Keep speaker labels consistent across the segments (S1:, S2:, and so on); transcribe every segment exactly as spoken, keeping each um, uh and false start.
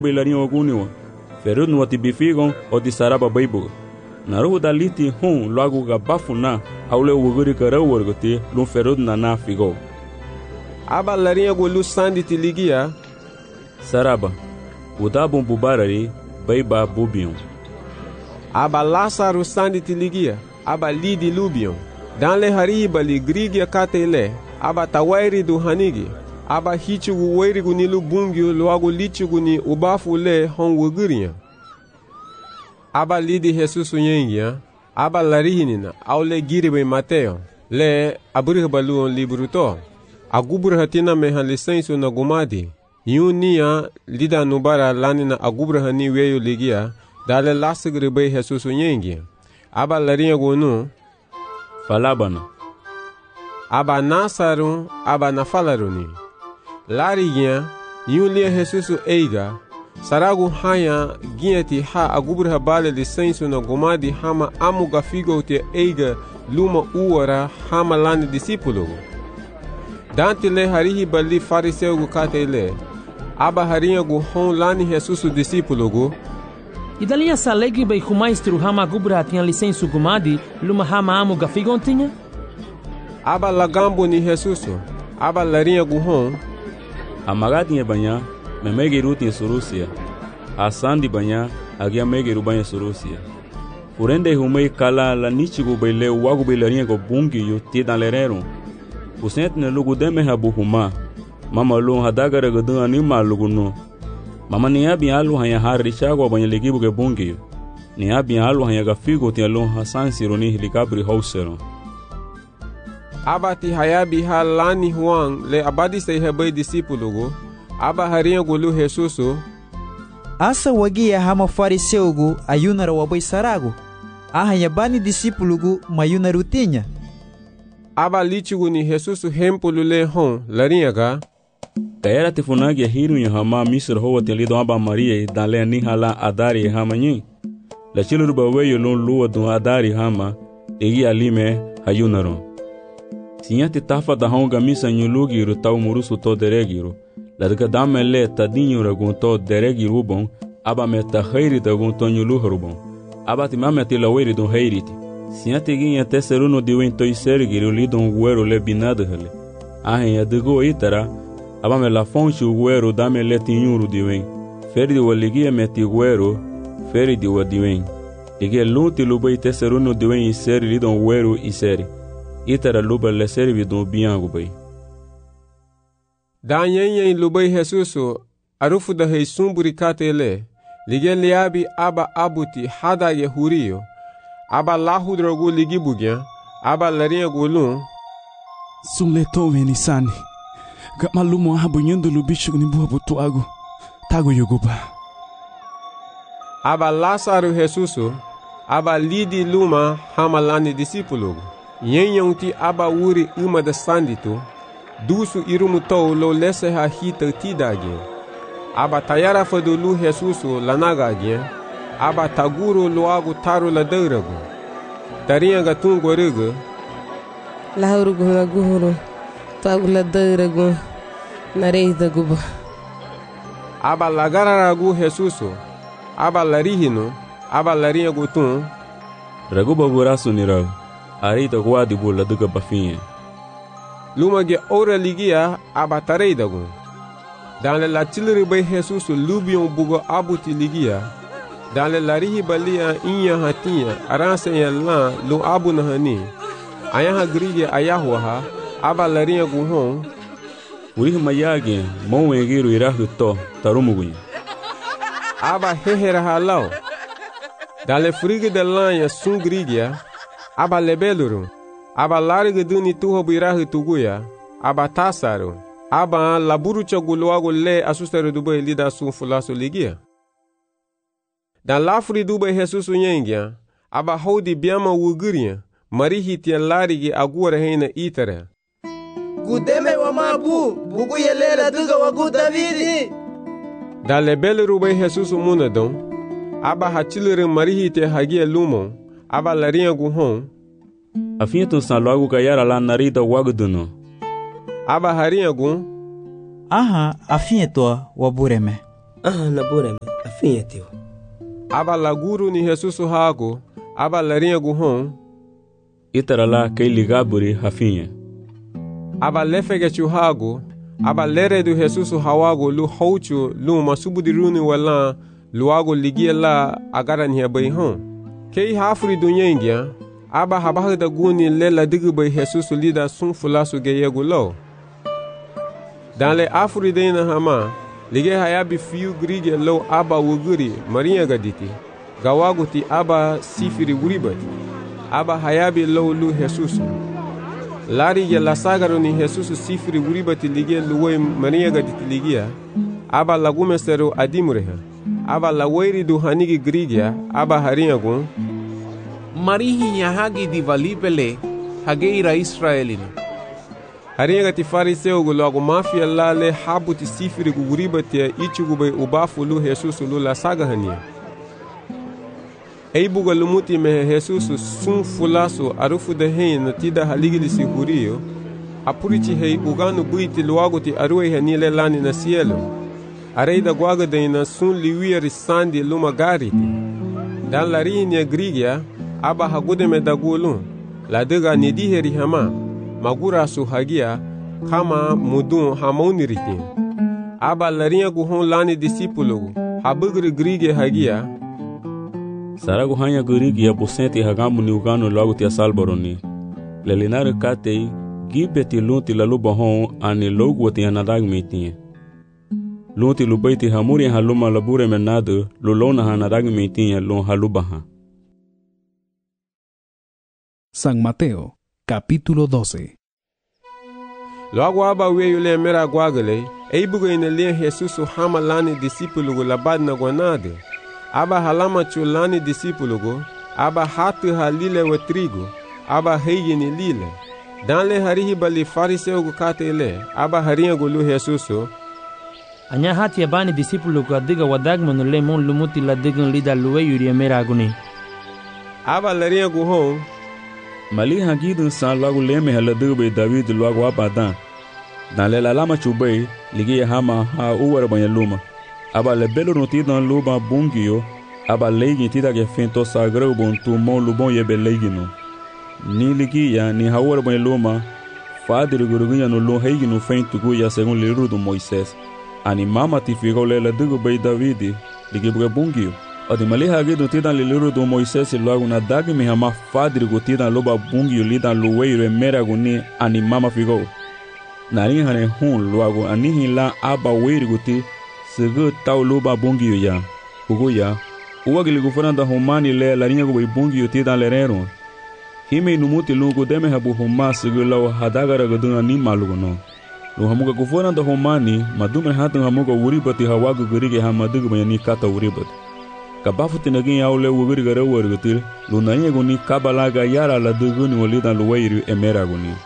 S1: bailarinho aguniwa. Ferud no atibifigon o de saraba baibu. Naru daliti hon logo gabafuna aule uguri karawargote lum ferud na figo.
S2: Aba larinha golu sandi tiligia.
S1: Saraba. Udabum bubarari baiba bubion.
S2: Aba Lázaro sandi tiligia. Aba lidi lubion. Dan le hariba li grigia katele. Aba tawairi do hanigi. Aba hichugu wairigu ni lubungio logo lichugu ni ubafu le hon wugurinha. Aba lidi Jesus unyengia. Aba larihinina aule giribe Mateo. Le aburbalu livro to. Agubrahatina meha licenso na gumadi. Yunia lida nubara lanina agubrahani weyo ligia. Dale lasagribe Jesus unyengia. Aba larinha gonu.
S1: Falabana.
S2: Aba nasaru aba nafalaruni. Lariginha yulia Jesus eiga. Saragu haya giati ha agubraha bale licenso na gumadi hama amuga figo te eiga luma uara hama lani discípulo. Dante le harihi bali fariseu gu katele. Aba harinha gu hon lani Jesus discípulo gu.
S3: E dalinha salegri bei ku maestro hama gubra tinha licenso gumadi luma hama amu gafigon tinha?
S2: Aba lagambo ni Jesus. Aba larinha gu hon.
S1: Amagatinha banha memegeru tinha surusia. Asandi banha agia megeru banha surusia. Urende humei kala la nichigu beile wagu beilarinha go bungi yu tidan lerero. Usent ne lugu deme habu huma. Mama lu hadagara gadun anima lugu no. Mama niya bialu hanya hari chagwa banha ligibu ge bungi yu. Niya bialu hanya gafigo tinha lu hasan sironi helikabri hausero.
S2: Aba ti hayabi halani huang le abadi sei hebai discípulo go. Aba harinha gulu Jesuso.
S4: Asa wagia hama fariseu gu ayunara wabai sarago. Ahanya bani discípulo gu mayuna rutinha.
S2: Aba lichigu ni Jesuso hempulu le hon larinha ga.
S1: Kaera te funagi hiru ya hama misr hoa te lido aba Maria dan le ni hala adari hama nyi. La chiluru baweyo lon lua dun adari hama egi alime hayunaron. Sinya te tafa da honga misa nyulugiru tau murusu to deregiru. La deka dame le tadinho ragun to deregiru bon. Aba me ta heiri da gun to nyuluhru bon. Aba ti mame te laweri dun heiriti. Sinya te ginha te seruno diwen to isergiru lidon guero le binada hele. Ahen ya dego itara. Aba me la fonchi guero dame le tinyuru diwen. Feri di waligia me ti guero. Feri di wadiwen. Ige lunti lubai te seruno diwen iseri lidon guero iseri. Itara luba le servi don biango bai.
S2: Danyenyen lubai Jesuso arufu da hei sumburi katele. Lige liabi aba abuti hada yehurio. Aba lahu drogu ligi bugya. Aba larinha gulun.
S5: Sunleton venisani. Gamalumo habunhando lubicho ni buha butuago. Tago yoguba.
S2: Aba Lázaro Jesuso. Aba lidi luma hamalani discípulo. Yenhonti aba uri uma da sandito, dusu irumutou lo lese ha hita tidagin. Aba tayara fadulu Jesuso lanagagin, aba taguro lo agu taru la deuragu. Tarinha gatun goriga.
S6: Lahurugu na guru, tagu la deuragu, nareida guba.
S2: Aba lagararagu Jesuso, aba larihino, aba larinha gutun.
S1: Raguba gurasu nirau. Arita guadi bula duga bafinha.
S2: Luma ge ora ligia abatarei dagun. Dan le latilri bay Jesus lubion bugo abuti ligia. Dan le larihi balia inya hatinha aransa yalla lu abu na hani. Ayaha grige ayahwa ha aba larinha guhon.
S1: Urihi mayage mon egiru irahu to tarumugunha.
S2: Aba hehera halau. Dan le frige de lanha sungrigia. Aba lebeluru, aba larga duni tuho birahu tuguya, aba tasaru, aba laburu chaguluago le asustaru dubai lida sun fulaso ligia. Dan lafri dubai Jesus unyengia, aba hodi biama wuguria, marihi tia larigi agura heina itara.
S7: Gudeme wa mabu, bugu yelela duga wagu Davidi.
S2: Dan lebeluru bai Jesus munadon, aba hachilere marihi tia hagia lumon, aba larinha guhon.
S1: Afinha tu san logo gayara lá narida waguduno.
S2: Aba harinha gun.
S4: Aha, afinha to wabureme.
S8: Ah, na bore me, afinha teu.
S2: Aba laguru ni Jesus hago, aba larinha guhon.
S1: Itara lá que ligaburi hafinha.
S2: Aba lefege chuhago, aba lere do Jesus hawago lu houchu lu masubu di runi wala luago ligia la agara ni bai hon. Kei hafuri dunyengia, aba habaga da guni lela digi bai Jesus lida sun fulasu geyego lo. Dan le afuri deina hama, lige hayabi fiu grige lo aba wuguri marinha gaditi. Gawago ti aba sifiri wuribati. Aba hayabi lo lu Jesus. Lari ya la sagaro ni Jesus sifiri wuribati lige luwe marinha gaditi ligia. Aba lagumestero adimureha. Aba laweiri du hanigi grigia, aba harinha gun.
S9: Marihi nyahagi di valipele, hageira Israelina.
S2: Harinha gati fariseu gu logo mafia lale habuti sifiri gu wuribati ya ichugu bai ubafu lu Jesus lu la saga hania. Eibuga lumuti mehe Jesus sun fulasu arufu de hei na tida haligili si hurio, apurichi hei uganu buiti luaguti aruwe hanile lani na cielo. Areida guaga de na sun liwia risandi luma gariti. Dan lari ni grigia, aba hagude me dagulun, la dega nidiheri hama, magura su hagia, kama mudun hamauniritin. Aba larinha guhon lani disipulugu, habugri grigia hagia,
S1: Saragu hanya gurigi ya busenti hagamu ni ugano logo tia salboroni. Lelinare katei gibeti lunti la luba hon ani logo wati anadag meitinye. Lunti lubaiti hamuri haluma labure menado lulona hanadag meitinye lon haluba ha.
S5: San Mateo, capítulo doce.
S2: Logo aba weyo le mera guagale, eibugo ine le Jesus hama lani disipulugu labad na guanade. Aba halama chulani disipulugo, aba hatu halile wa trigo, aba heigini lile. Danle harihi bali fariseu gu katele, aba harinha gulu Jesuso.
S3: Anya hati abani disipulugo adiga wadagmanu le mon lumuti la digan lida luwe yuri mera aguni.
S2: Aba larinha gu hon.
S1: Mali hagidun san logo leme haladube David logo abadan. Danle la lama chubei, ligi hama ha uwara banyaluma. Aba le belo noti dan luba bungio, aba leigi tida ke fento sagrau bon tu mon lubon yebe leigino. Ni ligia ni hawar bon luma, fadir gurugunya no lo heigino fento guya según liru do Moisés. Ani mama ti figo le la dugo bei Davidi, ligi buga bungio. Adi mali hagi do tidan liru do Moisés logo na dagi mi hama fadir gu tidan luba bungio lidan luweiro mera guni ani mama figo. Nari hane hun logo ani la aba weiri guti segu tau luba bungiyo ya, ugo ya, uwa gili gufuranda humani le larinha gu bai bungiyo ti dan lerero. Hime inumuti lungu deme habu huma segu lau hadagara gadunga ni malugo no. Lu hamuga gufuranda humani, madume hatan hamuga uribati hawagu gurige hamadugu bayani kata uribati. Kabafu tinagin yao le uguri gara uwargutil, lu narinha gu ni kabalaga yara la dugu ni walidan luwairu emera gu ni.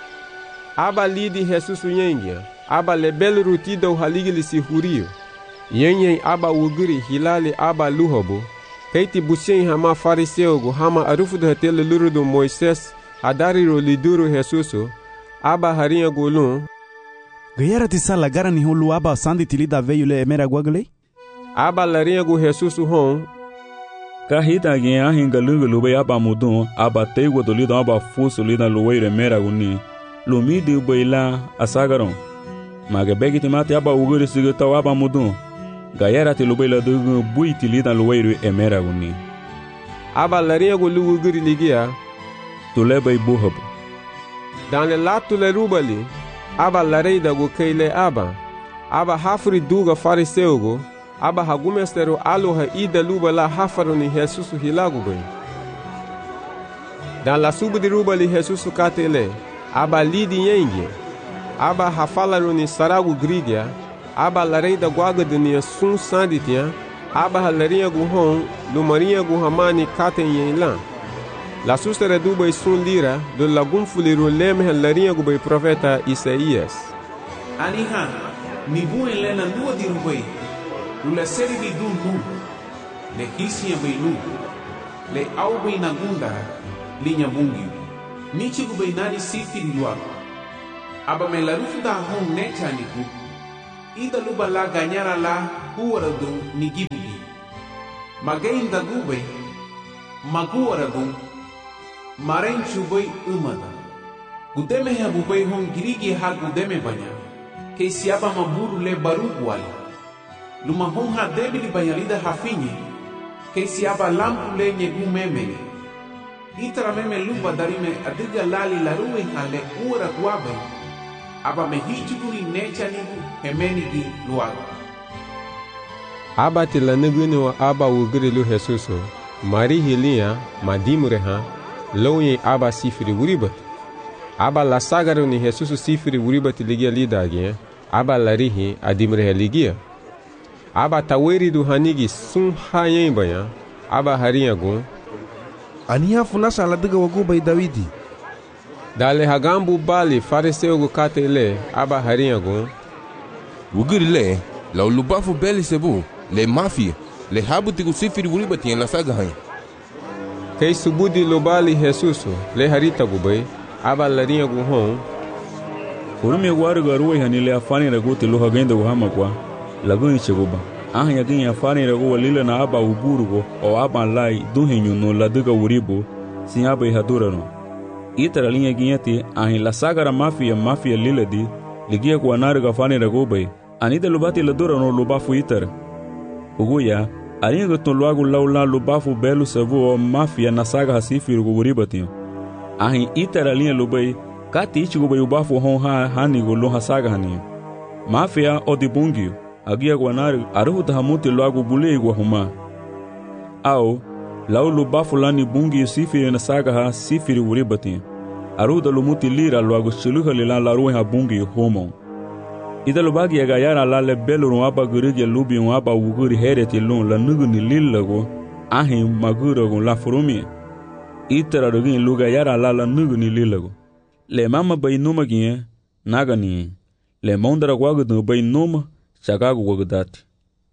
S2: Aba lidi Jesus yengia. Aba lebel rutida uhaligili si hurio. Yenye aba uguri hilali aba luhobo. Keiti bushen hama fariseo gu hama arufu da hatele luru do Moises adari ro liduru Jesuso. Aba harinha gulun.
S5: Gayara tisala gara ni hulu aba sandi tilida veyu le emera guagale?
S2: Aba larinha gu Jesuso hon.
S1: Kahita gen ahin galungu lube aba mudun aba teigo do lido aba fuso lida luweiro emera guni. Lumidi ubaila asagaron. Maga begi timati aba uguri sigita aba mudun. Gayara ti lubela dugu bui tilida luweiru emera guni.
S2: Aba larinha gu lu uguri ligia.
S1: Tuleba ibuhabu.
S2: Dan le latu le rubali. Aba lareida gu keile aba. Aba hafri duga fariseu gu. Aba hagumestero aloha ida lubala hafaru ni Jesusu hilagu bai. Dan la subu di rubali Jesusu katele. Aba lidi yengie. Aba hafalaru ni saragu grigia, aba lareida guaga dunia sun sanditia, aba halarinha gu hon, lumarinha gu hamani katen yenlan. La sustere du bai sun lira, do lagum fuliru leme halarinha gu bai profeta Isaías.
S9: Aniha, ni buen lena nua di rubai, lula seri di dun nu, le hisia bai nu, le au bai nagunda, linha bungi, nichi gu bai nari sifiri luaga. Aba me la rufu da hon necha niku. ida luba la ganyara la huwaradun ni gibili. Magain da gube, maguwaradun, maren chubay umada. Gudeme ha bubay hon girigi ha gudeme banya, que siaba maburu le baru wali. Luma hon ha debili banyalida hafinye, que siaba lampu le nyegu memene. Itara meme luba darime adiga lali laruwe ha le uwara guabe, aba me hichuguri necha nigu hemenigi luago.
S2: Aba tila nuguni wa aba wugiri lu Jesuso, mari hilia madimure ha, loye aba sifiri wuribat. Aba la sagaro ni Jesuso sifiri wuribat ligia lidagye, aba larihi adimure ligia. Aba taweri du hanigi sun hayen baya, aba haria gun.
S10: Ania funasa la diga wagu bay Dawidi.
S2: Dale hagambu bali fariseu gu kate le, aba haria gun.
S11: Wugiri le, la ulubafu beli sebu, le mafia, le habu tigu sifiri wuribati en la saga hain.
S2: Kei subudi lobali Jesuso, le harita gu bay, aba laria gu hon.
S1: Urumi waru garuwe hani le afani ragu te loha genda gu hama kwa, lagu ni cheguba. Aha ya gini afani ragu walila na aba uburugo, o aba lai duhenyu no la diga wuribo, si aba ihadura no. Itara linha guinhati ahi la sagara mafia mafia lila di ligia ku anarga fani ragobai anida lubati la dura no lubafu itara uguya aringa to luagu laula lubafu belu savu o mafia na saga hasifi ruguribati ahi itara linha lubai kati ichi gubai ubafu hon ha hani go lo saga hani mafia o dibungi agia ku anar aruhu tahamuti luagu bule igwa huma au lau lubafu lani bungi sifiri na saga ha sifiri uribati aruda lumuti lira luagu chiluha lila la ruha bungi homo ida lubagi ya gayara la le belu aba gurigi lubi aba uguri hereti lun la nugu ni lillago ahi magurago la furumi itara rugin luga yara la la nugu ni lillago le mama bay numa gie nagani le mondara gwagu bay numa chagagu gwagudati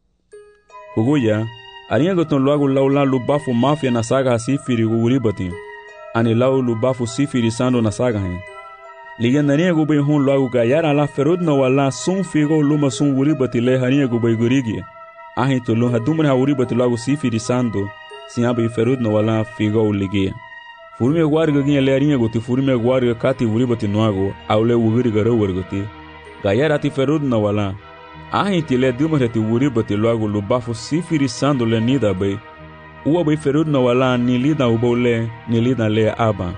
S1: huguya Arinha goton logo laula lubafu mafia na saga sifiri uribati ani lau lubafu sifiri sando na saga hen liga narinha gubay hon logo gayara la ferud no wala sun figo luma sun uribati le harinha gubay gurigi ahi to lo hadumra uribati logo sifiri sando siaba ferud no wala figo ligia furme guarga ginha le arinha goti furme guarga kati uribati noago aule uguri garo wargoti gayara ti ferud no wala ahi tile dumare ti uribati logo lubafu sifiri sando le nida bay uwa bay ferud na wala ni lida ubole ni lida le aba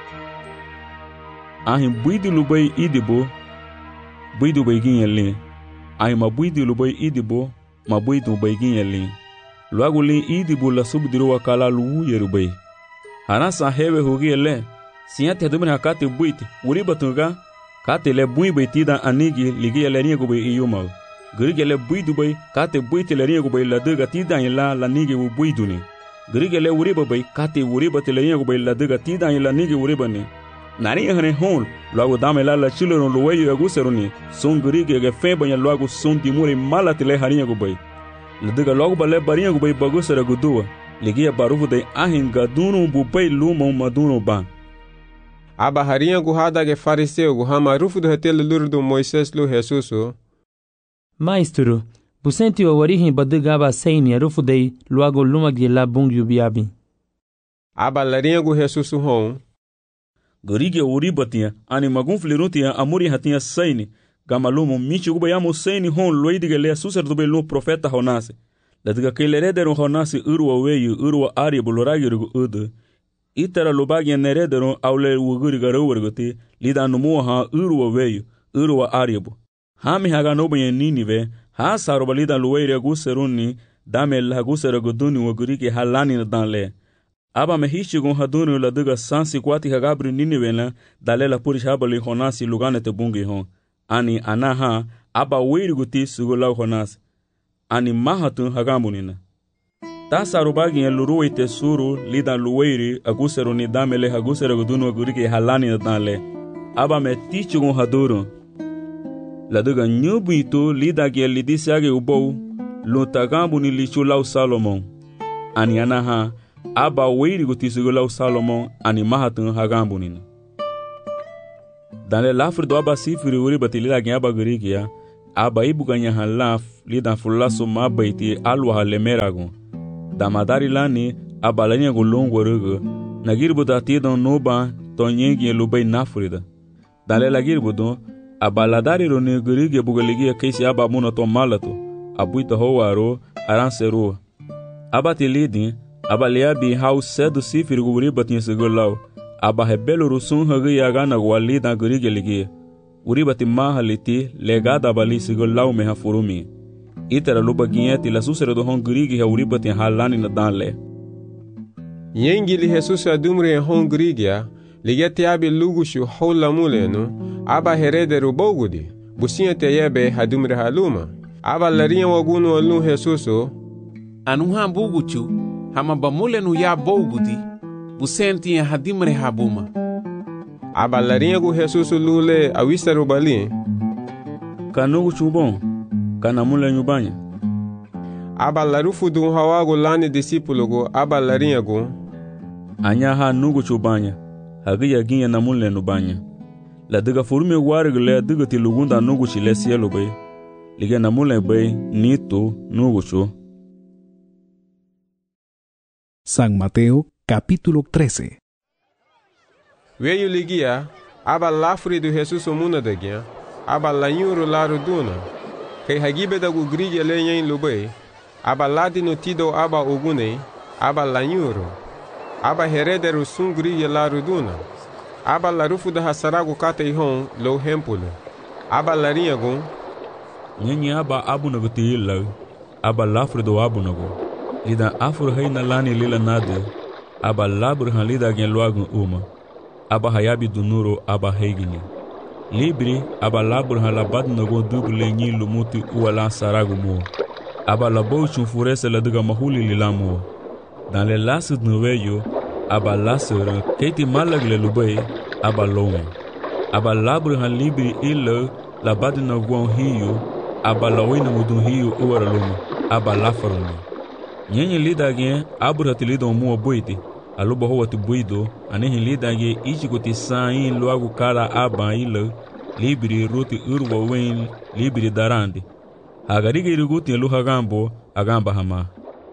S1: ahi buidi lubay idibo buidu bay ginye ahi ma buidi lubay idibo ma buidu bay ginye logo le idibo la subdiru wakala lu yerubay hanasa hewe hugie le siate dumare hakati buiti uribatuga kate le bui bay tida anigi ligia le ringo bay iyuma Gurigele buidubay kate buite le ringo bay la dega tida la la nige u buiduni Gurigele uriba bay kate uriba te le ringo bay la dega tida la nige uribani nari hane hon logo dame la la chilo no loyo aguseruni son gurige ge feba ya logo son dimuri mala te le haringo bay la dega logo bale baringo bay bagusera gudua ligia barufu de ahinga dunu bu bay lumo maduno ba
S2: aba haringo hada ge fariseu hama rufu de hotel lurdo Moises lu Jesuso
S3: Maestro, busenti o warihin badugaba seini arufudei luago lumagi la bungyu biabi.
S2: Aba laringo Jesusu hon.
S1: Gorige uribatia ani magunflirutia amuri hatia seini gamalumo michi gubayamo seini hon loidige le sacerdote lo profeta Jonase. Ladiga kelerederon Jonase urwa weyu urwa ari boloragi rugu udu. Itara lobagi nerederon aule uguri garowergote lida numuha urwa weyu urwa aribo. Hami haga nobe Ninive ha sarobalida luweire guseruni dame la gusera goduni wogurike halani na danle aba mehichi gon haduni la duga sansi kwati hagabri Ninive la dalela puri habali Jonasi lugane te bungi hon ani anaha aba weiri guti sugola Jonasi ani mahatun hagamunina ta sarobagi en luruwe te suru lida luweiri aguseruni dame le hagusera goduni wogurike halani na danle aba me tichi gon haduru La duga nyubuito lida gie lidisiage ubou luntagambu ni lichulau Salomon ani anaha aba weiri gutisugulau Salomon ani mahatun hagambu nina Dans le lafre do aba sifiri uri batilida gie aba gurigia aba ibu ganya halaf lidan fulaso mabaiti alwa halemerago damadari lani aba lanya gulungo rugo nagirbu datidon noba tonyegi lubai nafrida dale lagirbu aba ladari roni gurige bugaligi kaisi aba muno to malato abuita hoaro aranseru aba tilidi aba liabi hau sedu sifir guri batin segulau aba hebelo rusun hagi yagana walida gurige ligi uribati mahaliti legada bali segulau meha furumi itera luba gieti la susere do hon gurige ha uribati halani na danle
S2: yengili Jesus adumre hon gurigia ligeti abi lugushu hola muleno aba herederu bogudi businha teyebe hadumre haluma aba larinha wagunu alun Jesuso
S9: anuha buguchu hama bamulenu ya bogudi busenti hadimre habuma
S2: aba larinha gu Jesuso lule awisaru bali
S1: kanugu chubon kana mulenu banya
S2: aba larufu du hawagu lani discipulo gu aba larinha gu
S1: anya ha nugu chubanya hagi yaginya na mulenu banya la diga furume warg le diga ti lugunda nugu chi le cielo bay liga na mulen bay nito nugu chu.
S12: San Mateo capítulo trece.
S2: Veio ligia aba lafri do Jesus muna dagia aba lanyuru laru duna kai hagibe da gugrige le nyen lubay aba ladi no tido aba ogune aba lanyuru aba herederu sungri laru duna aba larufu da hasaragu kata ihon lo hempulo aba larinha gon
S1: nyenye aba abu na guti lau aba lafri do abu na go lida afur hayna lani lila nade aba labur han lida gen loagun uma aba hayabi du nuro aba heigini libri aba labur han labad na go duble nyi lumuti uala saragu mo aba labo chunfurese la diga mahuli lilamo dans les lasses de noveyo aba lasser keti malagle lubay aba lome aba labur han libri illa la badna gon hiyo aba lawina mudun hiyo uwara loma aba lafaruni nyenye lidage aburati lidon mu boiti alubo howati boido anehi lidage ichikuti sain loagu kala aba illa libri roti urwa wen libri darandi agarige iriguti lu hagambo agamba hama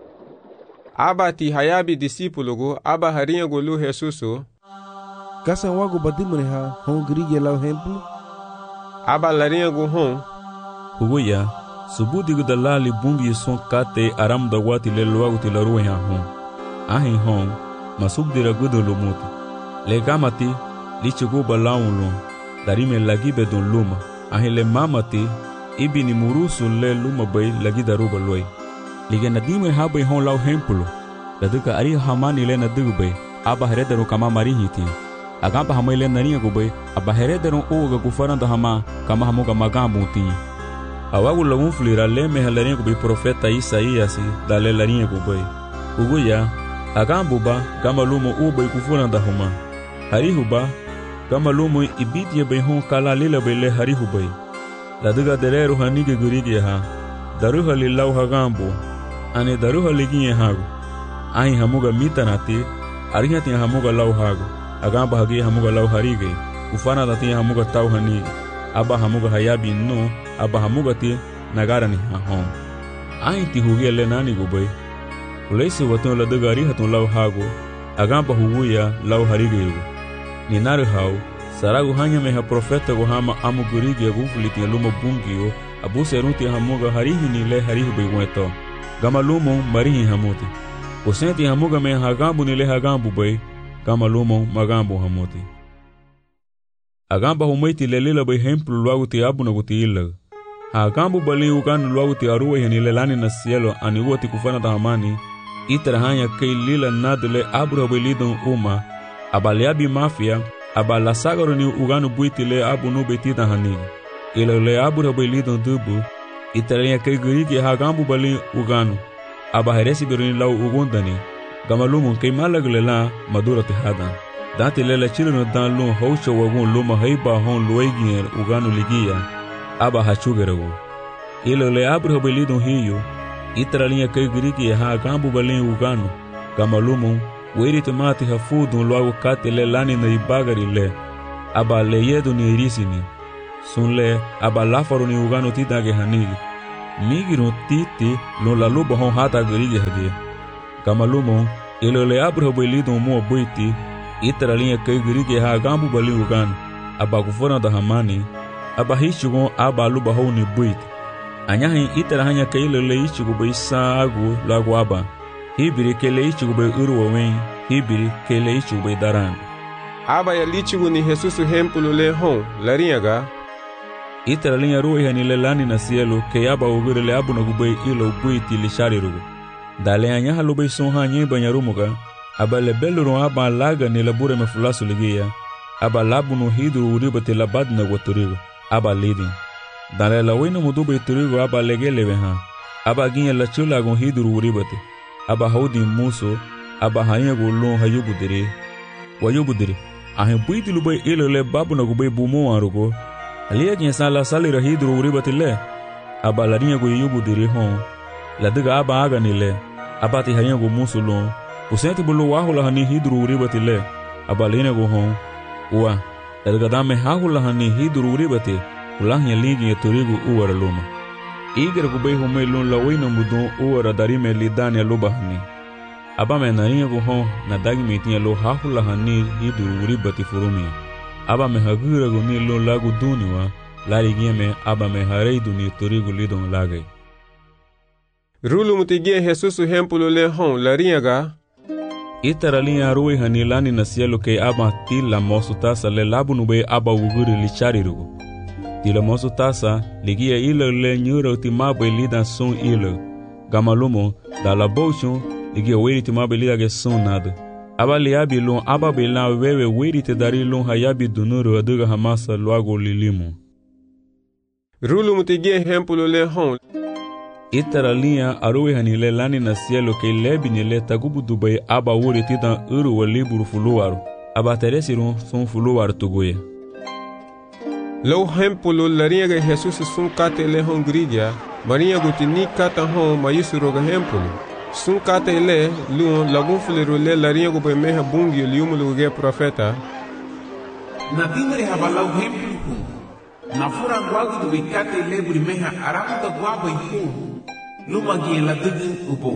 S2: aba ti hayabi discipulo go aba harinha go lu Jesuso
S10: kasa wago badimre ha hon grige lau hemplo
S2: aba larinha go hon
S1: hugoya subudi go dalali bungi son kate aram da wati le loagu ti la ruha hon ahin hon masuk dira go do lumuti le gamati lichigo balawlo darime lagibe don luma ahin le mamati ibini murusu le luma bay lagi daruba loy lige na dime habe hon law hempulo da duka ari hamani le na dugbe aba herederu kama mari hiti agamba hamile nani gube aba herederu oga gufaranda hama kama hamuga magambu ti awagu lagun flira le me halani gube profeta Isaías dale larinha gube uguya agambu ba kama lumo ube kufuranda huma harihuba kama lumo ibitie be hon kala lila be le harihuba la duga dereru hanige gurige ha daruha lilau hagambu ane daruha liginye hagu ahi hamuga mitanati arihati hamuga lau hagu agamba hagi hamuga lau harige ufana dati hamuga tau hani aba hamuga hayabi no aba hamuga ti nagara ni hon ahi ti hugi le nani gubay ulesi waton la daga arihatun lau hagu agamba huguya lau harige yugu ni naru hau saragu hanya meha profeta go hama amu gurige gufuliti lumo bungio abu seruti hamuga harihi ni le harihi beweto gama lumo marihi hamuti usenti hamuga me hagambu ni le hagambu bay gama lumo magambu hamuti agamba humaiti le lila bay hemplu luagu ti abu na guti illa hagambu bali uganu luagu ti aruwe ni le lani na cielo ani uoti kufana ta hamani itra hanya kei lila nadle abu bay lidon uma abaliabi mafia abala sagaro ni uganu buiti le abu no betita hanigi ila le abu rabai lidon dubu italia kai gurigi hagambu bali uganu aba heresi birini lau ugundani gamalumun kai malagle la madura tihada dati lela chilino dan lun haucha wagun luma haiba hon luegier uganu ligia aba hachugeragu ila le abu rabai lidon hiyo italia kai gurigi hagambu bali uganu gamalumun weri tomati hafudun luagu kate le lani na ibagari le aba le yedu ni irisini sunle aba lafaro ni ugano titage hanigi migiro titi lo la luba hon hata gerige hage kamalumo ilo le abro belido mo boiti itara linha kai gerige ha gambu bali ugan aba kufona da hamani aba hishugo aba luba hon ni boiti anyahin itara hanya kai lo le ichugo be sagu lagu aba hibiri kele ichugo be urwo wen hibiri kele ichugo be daran
S2: aba ya lichugo ni Jesus hempulo le hon laringa itara linha ruwa hani le lani na cielo ke aba ugure le abu na gube ilo boiti le sharirugo dale anya halu be son hanye banyarumuga aba le beluro aba laga ni le bure me fulasu ligia aba labu no hidru uribate la badna gotorigo aba lidi dale la wino mudube turigo aba legele ha aba ginya la chula gon hidru uribate aba hodi muso aba hanya go lon hayubudire wayubudire ahe buiti lube ilo le babu na gube bumo arugo aliya kin sala salira hidru uribate le aba la ringa go yubudire hon la diga aba aga ni le aba ti hanya go muso lon usenti bulu wahula hani hidru uribate le aba lena go hon wa daga dame hahula hani hidru uribate ulahnya ligi ya torigo uwara luma igra gubei home lun la wina mudon uwara darime li dania loba hani aba me naringa go hon na dagi metinha lo hahula hani hidru uribate furumi aba me hagira go ni lo lagu duniwa lari me aba me harei duni torigo lidon lagai rulu mutigie Jesus hempulo le hon laringa itara linha ruwe hani lani na cielo ke aba tila mosu tasa le labu nube aba uguri li charirugo tila mosu tasa ligia ilo le nyuro timabe lida son ilo gamalumo da la bochon ligia weri timabe lida ge son nada aba liabi lon aba bela wewe weri te dari lon hayabi dunuro aduga hamasa luago lilimo rulu mutigie hempulo le hon itara linha aruwe hani le lani na cielo ke lebi ni le tagubu dubai aba wuri titan uru wa liburu fuluwaru aba teresiru son fuluwaru tugoye lo hempulo larinha ge Jesus sun kate le hon gridia marinha gutini kata hon mayusuro ge hempulo sun kate le luon lagun fuleru le larinha go be meha bungi liumulo ge profeta
S9: na timre habalau hempulo na fura gwagu du kate le buri meha aramu da gwaba ihu luma la dugin upo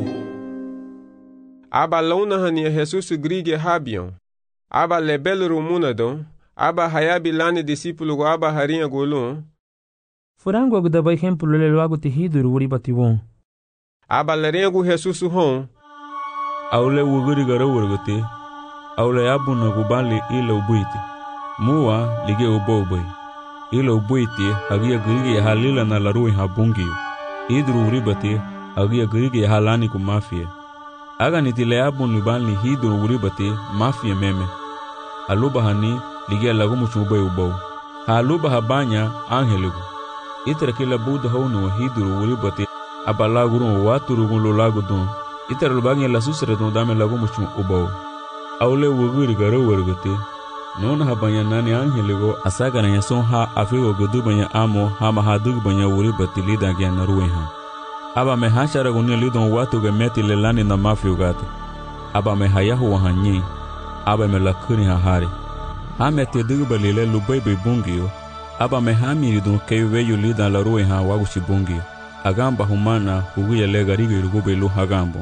S9: aba launa hani Jesus grige habion aba le belru munadon aba hayabi lani discípulo go aba harinha golon
S3: furango go daba exemplo le logo te hiduru uri bativon
S2: aba larengo Jesus hon
S1: aule wuguri garo wurgote aule abuna go bali ile ubuiti muwa lige uboboy ile ubuiti hagia grige halila na larui habungi hidru uribate agia grige halani ku mafia aga nitile abun libani hidru uribate mafia meme aluba hani ligia lagu muchubay ubo haluba habanya angeligo itra kila buda hono hidru uribate abala guru waturu gulo lagu don itra lubanya la susre don dame lagu muchu ubo aule wuguri garo wurgote non habanya nani angeligo asaga na yason ha afigo godubanya amo hama hadug banya uribate lida gya naruha aba me hashara guni lidon watu ge meti lelani na mafia gato aba me hayahu wahanyi aba me lakuni hahari hame te dugba lele lubebe bungio aba me hamiri don keiwe yulida la ruwe ha wagushi bungio agamba humana huguya legarigo irugube lu hagambo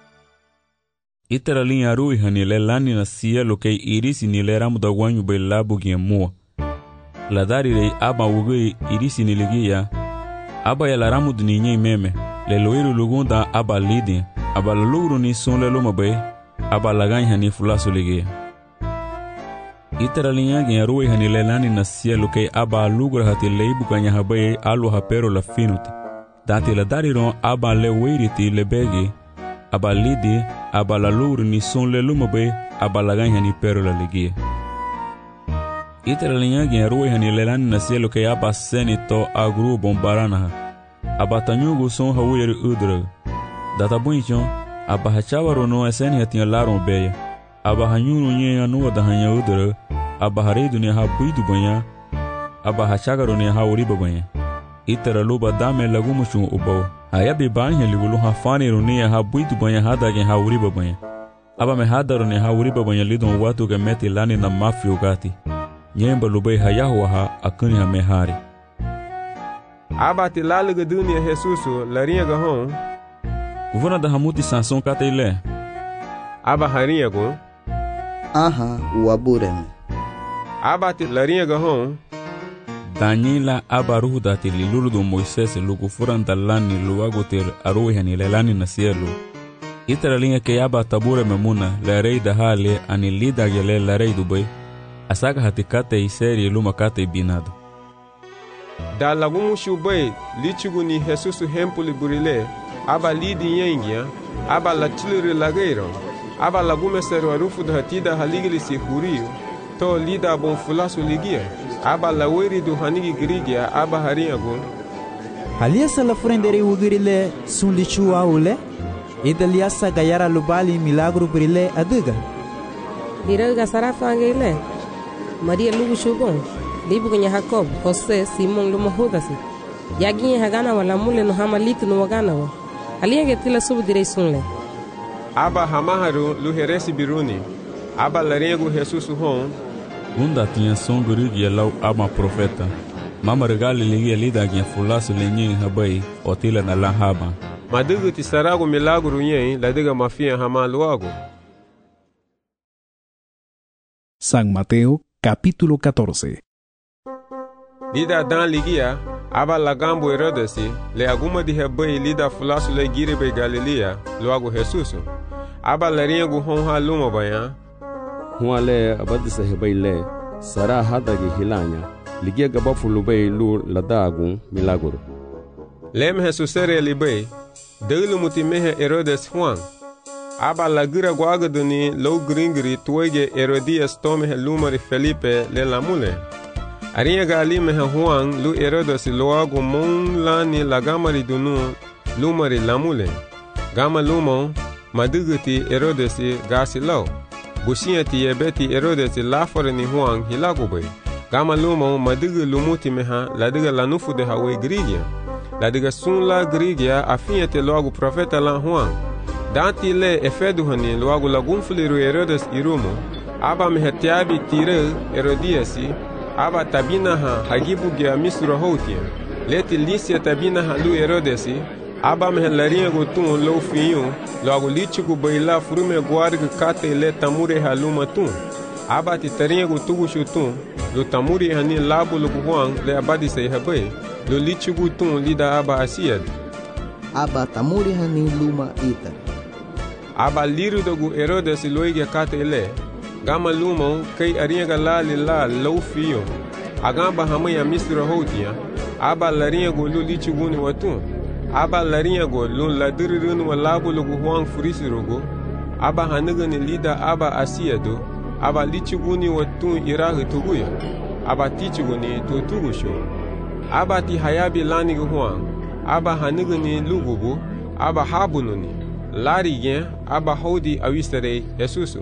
S1: itara linha ruwe hani lelani na cielo kei irisi ni leramu da wanyu be labu gye mua ladari rei aba wugue irisi ni ligia aba ya laramu duninye meme le loiru lugunda aba lidi aba lugru ni son le lomabe aba lagany hani fulasu ligia itara linha gya ruwe hani lelani na cielo kei aba lugra hati leibu kanya habaye alu hapero la finuti dati la dariron aba le weiriti le begi aba lidi aba la lugru ni son le lomabe aba lagany hani pero la ligia itara linha gya ruwe hani lelani na cielo kei aba seni to agru bombarana aba tanyugo son hawiri udra data bunchon aba hachawaro no eseni hatin laron beya aba hanyuru nye anu da hanya udra aba haridu ne ha buidu banya aba hachagaro ne ha uri banya itara luba dame lagu mushu ubo ayabi banya ligulu ha fani runia ha buidu banya hada gen ha uri banya aba me hadaro ne ha uri banya lidon watu ge meti lani na mafio gati nyemba lubai hayahu ha akuni ha mehari
S2: aba ti laliga dunia Jesusu larinha ga hon.
S1: Kuvana da hamuti Sansão kata ile.
S2: Aba harinha go.
S13: Aha, uabureme.
S2: Aba ti larinha ga hon.
S1: Daniela aba ruhu da ti liluru do Moisés lugu furan talani luago ter aruhani lelani na cielo. Itara linha que aba tabura memuna la rei da hale ani lida gele la rei do bai. Asaka hatikate i seri luma kate binado.
S2: Da lagumu shubai lichugu ni Jesusu hempuli burile. Aba lidi yengia. Aba la chiluri lageiro. Aba lagume seru arufu da hatida haligili si huriu. To lida bon fulasu ligia. Aba la weri do hanigi grigia aba harinha gun.
S4: Halia sala frendere ugirile sun lichu aule. Ida liasa gayara lubali milagro brile aduga.
S6: Diraga sarafa ile. Maria lugu shubon. Libu kwenye Jacob, Jose, Simon lumo hudasi. Yaginye hagana wala mule no hama litu no wagana wa. Halia getila subu direi sunle.
S2: Aba hamaharu luheresi biruni. Aba larengo Jesusu hon.
S1: Gunda tinha som gurigi lau ama profeta. Mama regali ligia lida ginha fulasu lenyin habai otila na la haba.
S2: Madugu ti sarago milagro yen ladiga mafia hama luago.
S12: San Mateo, capítulo catorce.
S2: Lida dan ligia, aba lagambo Herodesi, le aguma di habai lida fulasu le giribe Galilea, luago Jesusu. Aba larengo hon ha luma bayan.
S14: Huale abadisa hebai le sara hadagi hilanya ligia gabafu lubei lu ladagun milagro.
S2: Lem Jesusere libei delu mutimehe Herodes Juan. Aba lagira guagaduni low gringri tuege Herodias tomehe lumari Felipe le lamule. Arinha galimehe Juan lu Herodes loago mon lani lagamari dunu lumari lamule. Gama lumon maduguti Herodes gasi lau. Bushia ti yebeti Herodes lafore ni Juan hilagobe. Gama lumo madiga lumuti meha ladiga lanufu de hawe grigia. Ladiga sun la grigia afinha te logo profeta la Juan. Danti le efedu hani logo lagunfuliru Herodes irumo. Aba mehetiabi tire Herodiasi. Aba tabina ha hagibu gia misura hotia. Leti lisia tabina ha lu Herodesi. Aba mehelarinha gotun lo finho, logo litigo baila frume guarga kate le tamure haluma tun. Aba titarinha gotugu chutun, lo tamure hani labo lo guan le abadi sei habai, lo litigo tun lida aba asiad.
S13: Aba tamure hani luma ita.
S2: Aba liru dogu Herodes loige kate le, gama luma kei arinha galali la lo finho. Agamba hamaya misra hotia, aba larinha go lo litigo ni watun. Aba larinha go lun ladirirun wa labo lugu huang furisirogo. Aba hanigani lida aba asiado. Aba lichuguni wa tun irahi tuguya. Aba tichuguni tutugusho. Aba ti hayabi lani huang. Aba hanigani lugubu. Aba habununi. Lari gen aba hodi awistere Jesusu.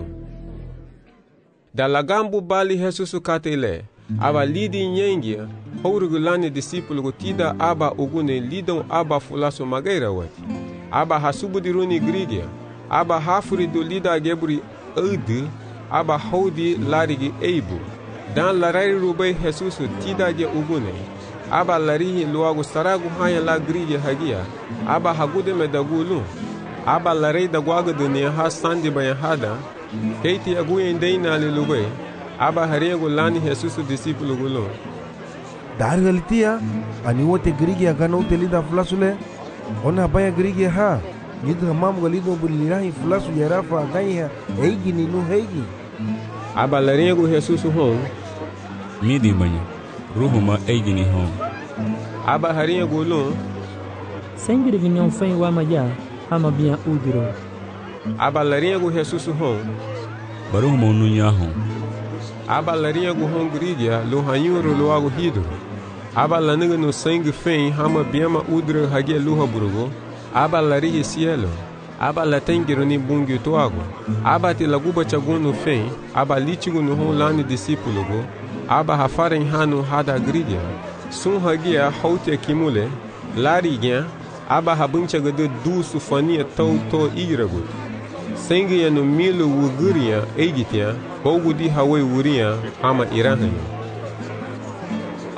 S2: Da lagambu bali Jesusu katele. Aba lidi nyengia. Hourugu lani discípulo tida aba ugune lidon aba fulaso magaira wati. Aba hasubudiruni grigia. Aba hafuri do lida geburi udi. Aba hodi larigi eibu. Dan larari rubai Jesusu tida ge ugune. Aba larihi luagu saragu haya la grigia hagia. Aba hagude medagulu. Aba larei da guaga dunia ha sandi bayan hada. Keiti aguyen deina ali lubai. Aba hariego lani Jesusu discípulo gulo.
S10: Dar galitia ani wote grigia kana utelida fulasule ona baya grigia ha nidu mam galido bulirahi fulasu yarafa gaiha eigi ni nu heigi.
S2: Aba larengo Jesusu hon
S1: midi banha ruhuma eigi ni hon.
S2: Aba hariego lo
S3: Sengri vinyon fen wa maja hama biya udiro.
S2: Aba larengo Jesusu hon
S1: baruhuma ununya hon.
S2: Aba larengo hon grigia lo hanyuro lo ago hido. Aba laniga no sangue fen hama biama udra hagia luha burugo. Aba larihi cielo. Aba latengiro ni bungi toago. Aba te laguba chaguno fen. Aba litigo no hon lani discípulo go. Aba hafaren hanu hada grigia. Sun hagia haute kimule. Larigia. Aba habuncha gade du sufania tau to irago. Sangue no milo wuguria egitia. Bogu di hawe wuria hama irahani.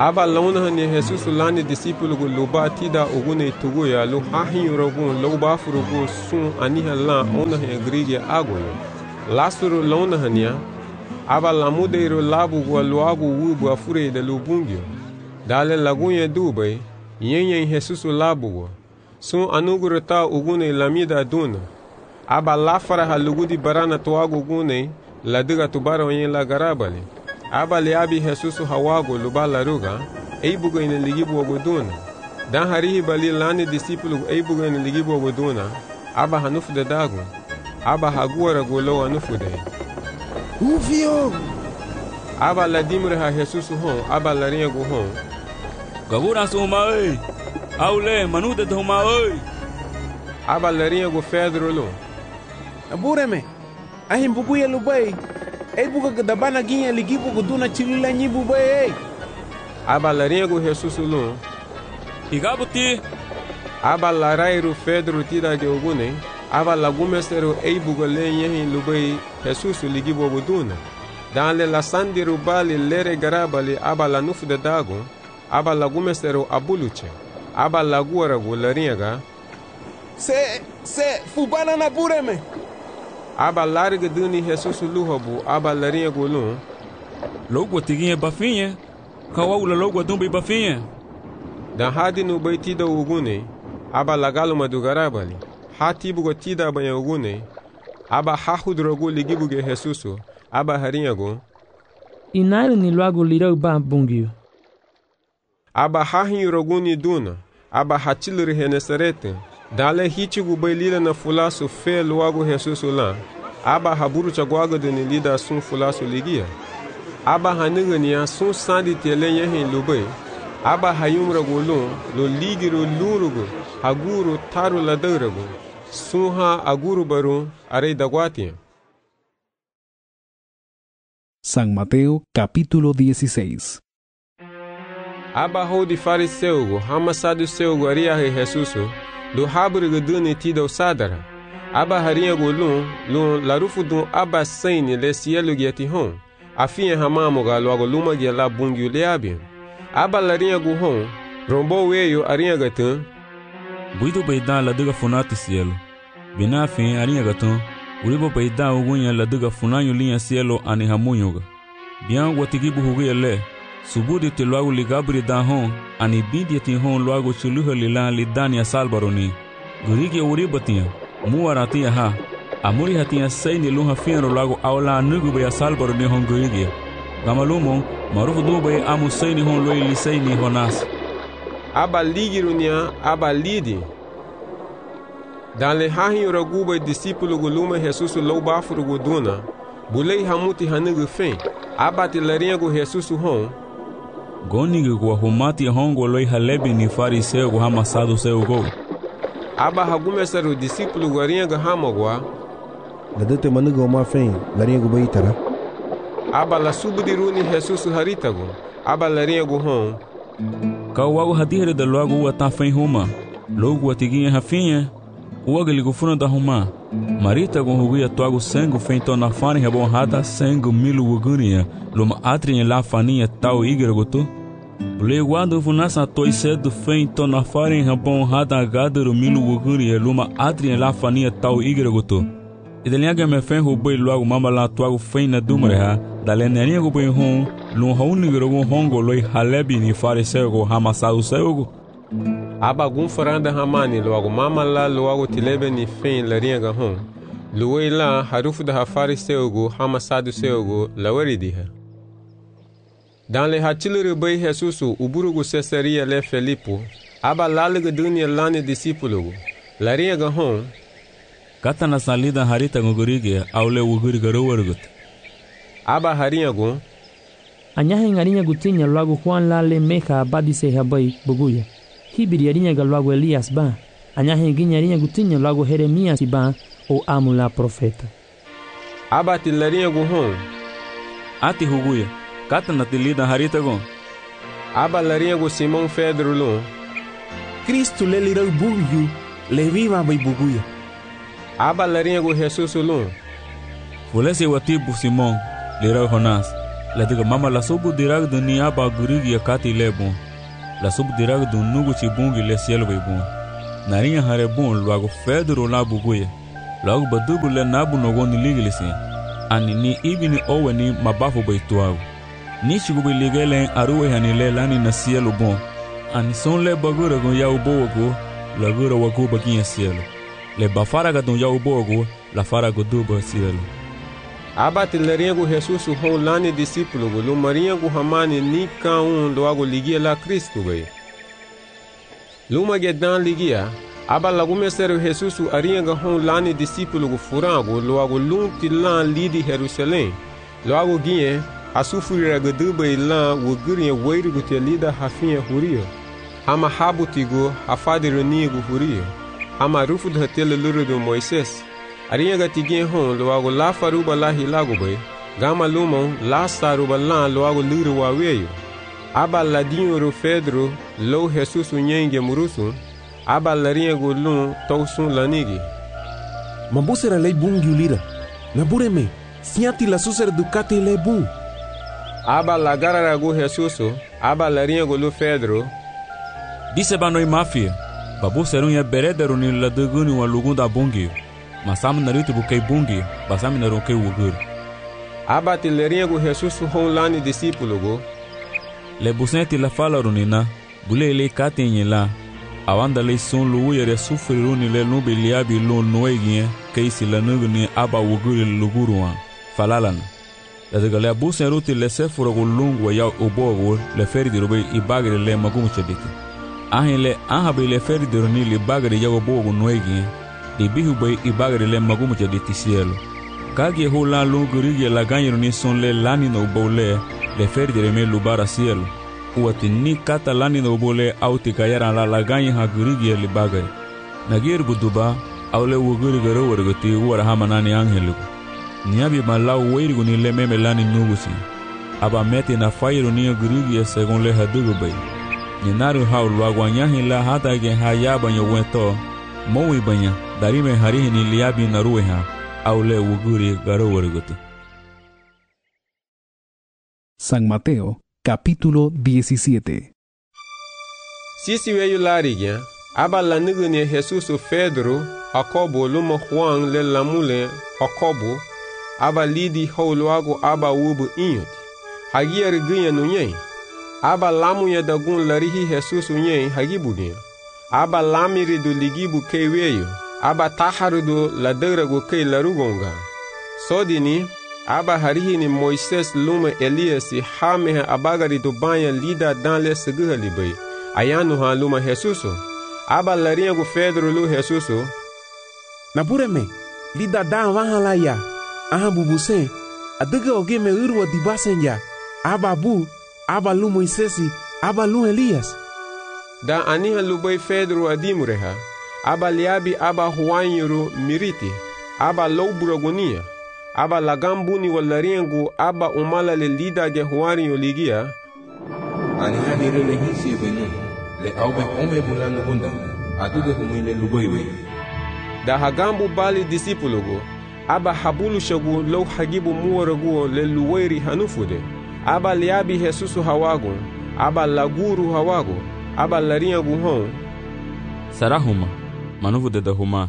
S2: aba launa ni Jesus lani discípulo gu luba tida ugune tuguya lu hahin rogun luba furugu sun aniha la ona he grige agoyo lasuru launa hania aba lamudeiro labu gu luagu wubu afure de lubungyo dale lagunye dubai yenye Jesus labu gu sun anugurata ugune lamida duna aba lafara halugudi barana tuagu gune ladiga tubara yen la garabali aba liabi Jesus hawago luba laruga eibugo ina ligibu oguduna dan harihi bali lani discípulo eibugo ina ligibu oguduna aba hanufu de dagu aba haguara golo anufu de
S10: ufio
S2: aba ladimre ha Jesus hon aba larinha go hon
S1: gagura suma oi aule manude de homa oi
S2: aba larinha go Pedro lo
S7: abureme ahim buguya lubai ei buga da bana ginha ligibu guduna chilila nyibu bai
S2: aba larinha go Jesus lo
S1: igabuti
S2: aba larairo Pedro tida de ogune aba lagumestero ei buga lenye lubai Jesus ligibu guduna dan le la sandiru bali lere garabali aba la nufu de dago aba lagumestero abuluche aba laguara go larinha ga
S7: se se fubana na bureme
S2: aba larga duni Jesus luhabu aba larinha golun
S1: logo tiguinha bafinha kawaula logo dumbe bafinha
S2: dan hadi no baitida ugune aba lagalo madugarabali hati bugo tida banya ugune aba hahudrogo ligibuge Jesus aba harinha go
S3: inaile ni logo lirau ba bungio
S2: aba hahin roguni duna aba hatilri henesarete dale hitigu bailila na fulasu fe logo Jesus lá aba haburu chagwaga de lida sun fulasu ligia aba haniga ni sun sandi telenye hin lubai aba hayumra golun lo ligiro lurugo aguro taru ladarago sunha aguro baru arei dagwati.
S12: San Mateo capítulo dieciséis.
S2: Aba hodi fariseugo hama saduceugo aria he Jesuso do haburigo duni tida sadara aba harinha golun lo larufu dun aba saini le cielo giati hon afinha hamamoga logo luma gia la bungio leabi aba larinha go hon rombo weyo arinha gatan
S1: buido beidan la diga funati cielo bina fin arinha gatan uribo beidan ugunya la diga funanyo linha cielo ani hamunyoga bian watigibu hugia le subudi te logo ligabri dan hon ani bindi ti hon logo chuluha lilan lidani asalbaroni gurigi uribatia muaratia ha amuri hatia saini luha fiero logo awla nugu be asalbaroni hon gurigi gamalumo marufu dube amu saini hon loi lisaini honas
S2: aba ligirunia aba lidi dan le hahin raguba discípulo guluma Jesus louba furugo duna bulei hamuti hanugu fen aba te larinha go Jesus hon
S1: gonigo go humati hongo loi halebi ni fariseu go hamasado seu go
S2: aba hagumesaru discípulo garinha ga hamogwa
S10: ladete manugo ma fen larinha go baitara
S2: aba la subdiruni Jesus haritago aba larinha go hon
S1: kawago hadire de logo ata fen huma logo atiguinha rafinha o agaligo funa da huma marita go huguia toago sangue feito na fane rebonrada sangue milo ugunia luma atrin la faninha tal igragoto leguado funasa toi cedo feito na fane rebonrada gadero milo ugunia luma atrin la faninha tal igragoto ideliaga me fen roboi logo mama la toago feina dumreha dalenerinha go boi hon lum haunigo go hongo loi halebi ni fariseu go hamasau seugo
S2: aba gun faranda hamani logo mama la logo tilebe ni fen larinha ga hon luwei la harufu da fariseugo hamasadu seugo laweridiha dan le hatilere bai Jesusu uburugo Cesaria le Felipo aba lalega dunia lani discípulo larinha ga hon
S1: kata na salida harita ngogorige aule uguriga rowergut
S2: aba harinha go
S3: anyahe ngarinha gutinya logo Juan la le meja abadise habai buguya hibiri arinha ga logo Elias ba anyahe ginya arinha gutinya logo Jeremias ba o amula profeta
S2: aba tilarinha go hon
S1: ati huguya kata na tilida harita go
S2: aba larinha go Simão Pedro lo
S7: Cristo le lirau bugyu le viva bai buguya
S2: aba larinha go Jesus lo
S1: fulese watibu Simão lirau Jonas La diga mama la subu dirag du ni aba gurigi ya kati le bon. La subu dirag du nugu chi bungi le cielo be bon. Narinha hare bon luago fedro la buguye. Luago badugu le nabu nogo ni ligilisi. Ani ni ibi ni owe ni mabafu be tuago. Ni chigubi ligele aruwe hani le lani na cielo bon. Ani son le bagura gon ya ubogo, la gura wago baginha cielo. Le bafaraga don ya ubogo, la faraga duba cielo.
S2: Abate leringo Jesus hon lani discípulo go lo maringo hamani ni ka un loago ligia la Cristo be. Luma gedan ligia, aba lagu mesero Jesus aringa hon lani discípulo go furango loago lunti lan lidi Jerusalém. Loago gie asufurira gaduba ilan woguriya weirigo te lida hafinha huria. Hama habutigo hafadironigo huria. Hama rufud hatele lurido Moisés. Aringa tigin hon loago la faruba la hilago be. Gama lumon la saruba lan loago luru waweyo. Aba ladinho ro Pedro lo Jesus unyenge murusun. Aba laringo lun tausun lanigi.
S7: Mabusera lei bungi ulira. Nabureme, siati la susera ducati lei bung.
S2: Aba lagara rago Jesus, aba laringo lo Pedro.
S1: Disse banoi mafia. Babu serun ya berederu ni la duguni wa lugunda bungi. Masam narito bukei bungi, basam naronke wugur.
S2: Aba tileringo Jesus hon lani discípulo go.
S1: Le busenti la fala runina, bule le katenye la. Awanda le son lu yere sufriruni le nubi liabi lu noegien, keisi la nuguni aba wuguri luguruan, falalana. La de le busen ruti le sefuro go lungwa ya obogo le ferdi robe ibagre le magumu chediti. Ahin le anhabi le ferdi runi li bagre ya obogo noegien, di bihu bay ibagre le magumu chediti cielo. Kage ho la lunguri la ganyo ni son le lani no bole le ferdi reme lubara cielo. Uati ni kata lani no bole auti kayaran la la ganyo ha gurigi li bagre. Nagir buduba awle wuguri garo wargoti wara hamanani angeliku. Niabi malau weirigu ni le meme lani nugusi. Aba meti na fairu ni gurigi segon le hadugu bay. Ninaru hau luaguanyahi la hata gen hayaba nyo wento. Mowi banya darime harihi ni liabi na rueha. Aule wuguri garo wargoti.
S12: San Mateo, capítulo diecisiete.
S2: Sisi weyu larigia, aba la nigu ni Jesus Pedro, Jacobo, luma Juan le lamule, Jacobo, aba lidi holuago aba wubu inyot. Hagia rigunya nunye. Aba lamu ya dagun larihi Jesus unye hagibugia. Aba lamiri do ligibu keweyo. Aba taharu do ladarago ke larugonga. Sodini, aba harihi ni Moises luma Elias hame abagari do banya lida dan le seguha libay. Ayanu ha luma Jesuso. Aba laringo Pedro lu Jesuso.
S7: Nabureme, lida dan wahala ya. Aha bubuse, adega oge me urwa dibasen ya. Aba bu, aba lu Moisesi, aba lu Elias.
S2: Da aniha lubay Pedro adimureha. Aba liabi aba huanyuru miriti. Aba louburagonia. Aba lagambuni walaringu aba umala le lida ge huari oligia.
S11: Aniha nire le hisi venu. Le aube ome bulano bunda. Aduge humile lubaywe.
S2: Da hagambu bali disipulugo. Aba habulu shagu lo hagibu muwaragu le luweri hanufude. Aba liabi Jesusu hawago. Aba laguru hawago. Aba laringu hon.
S1: Sarahuma. Manuvu de dahuma.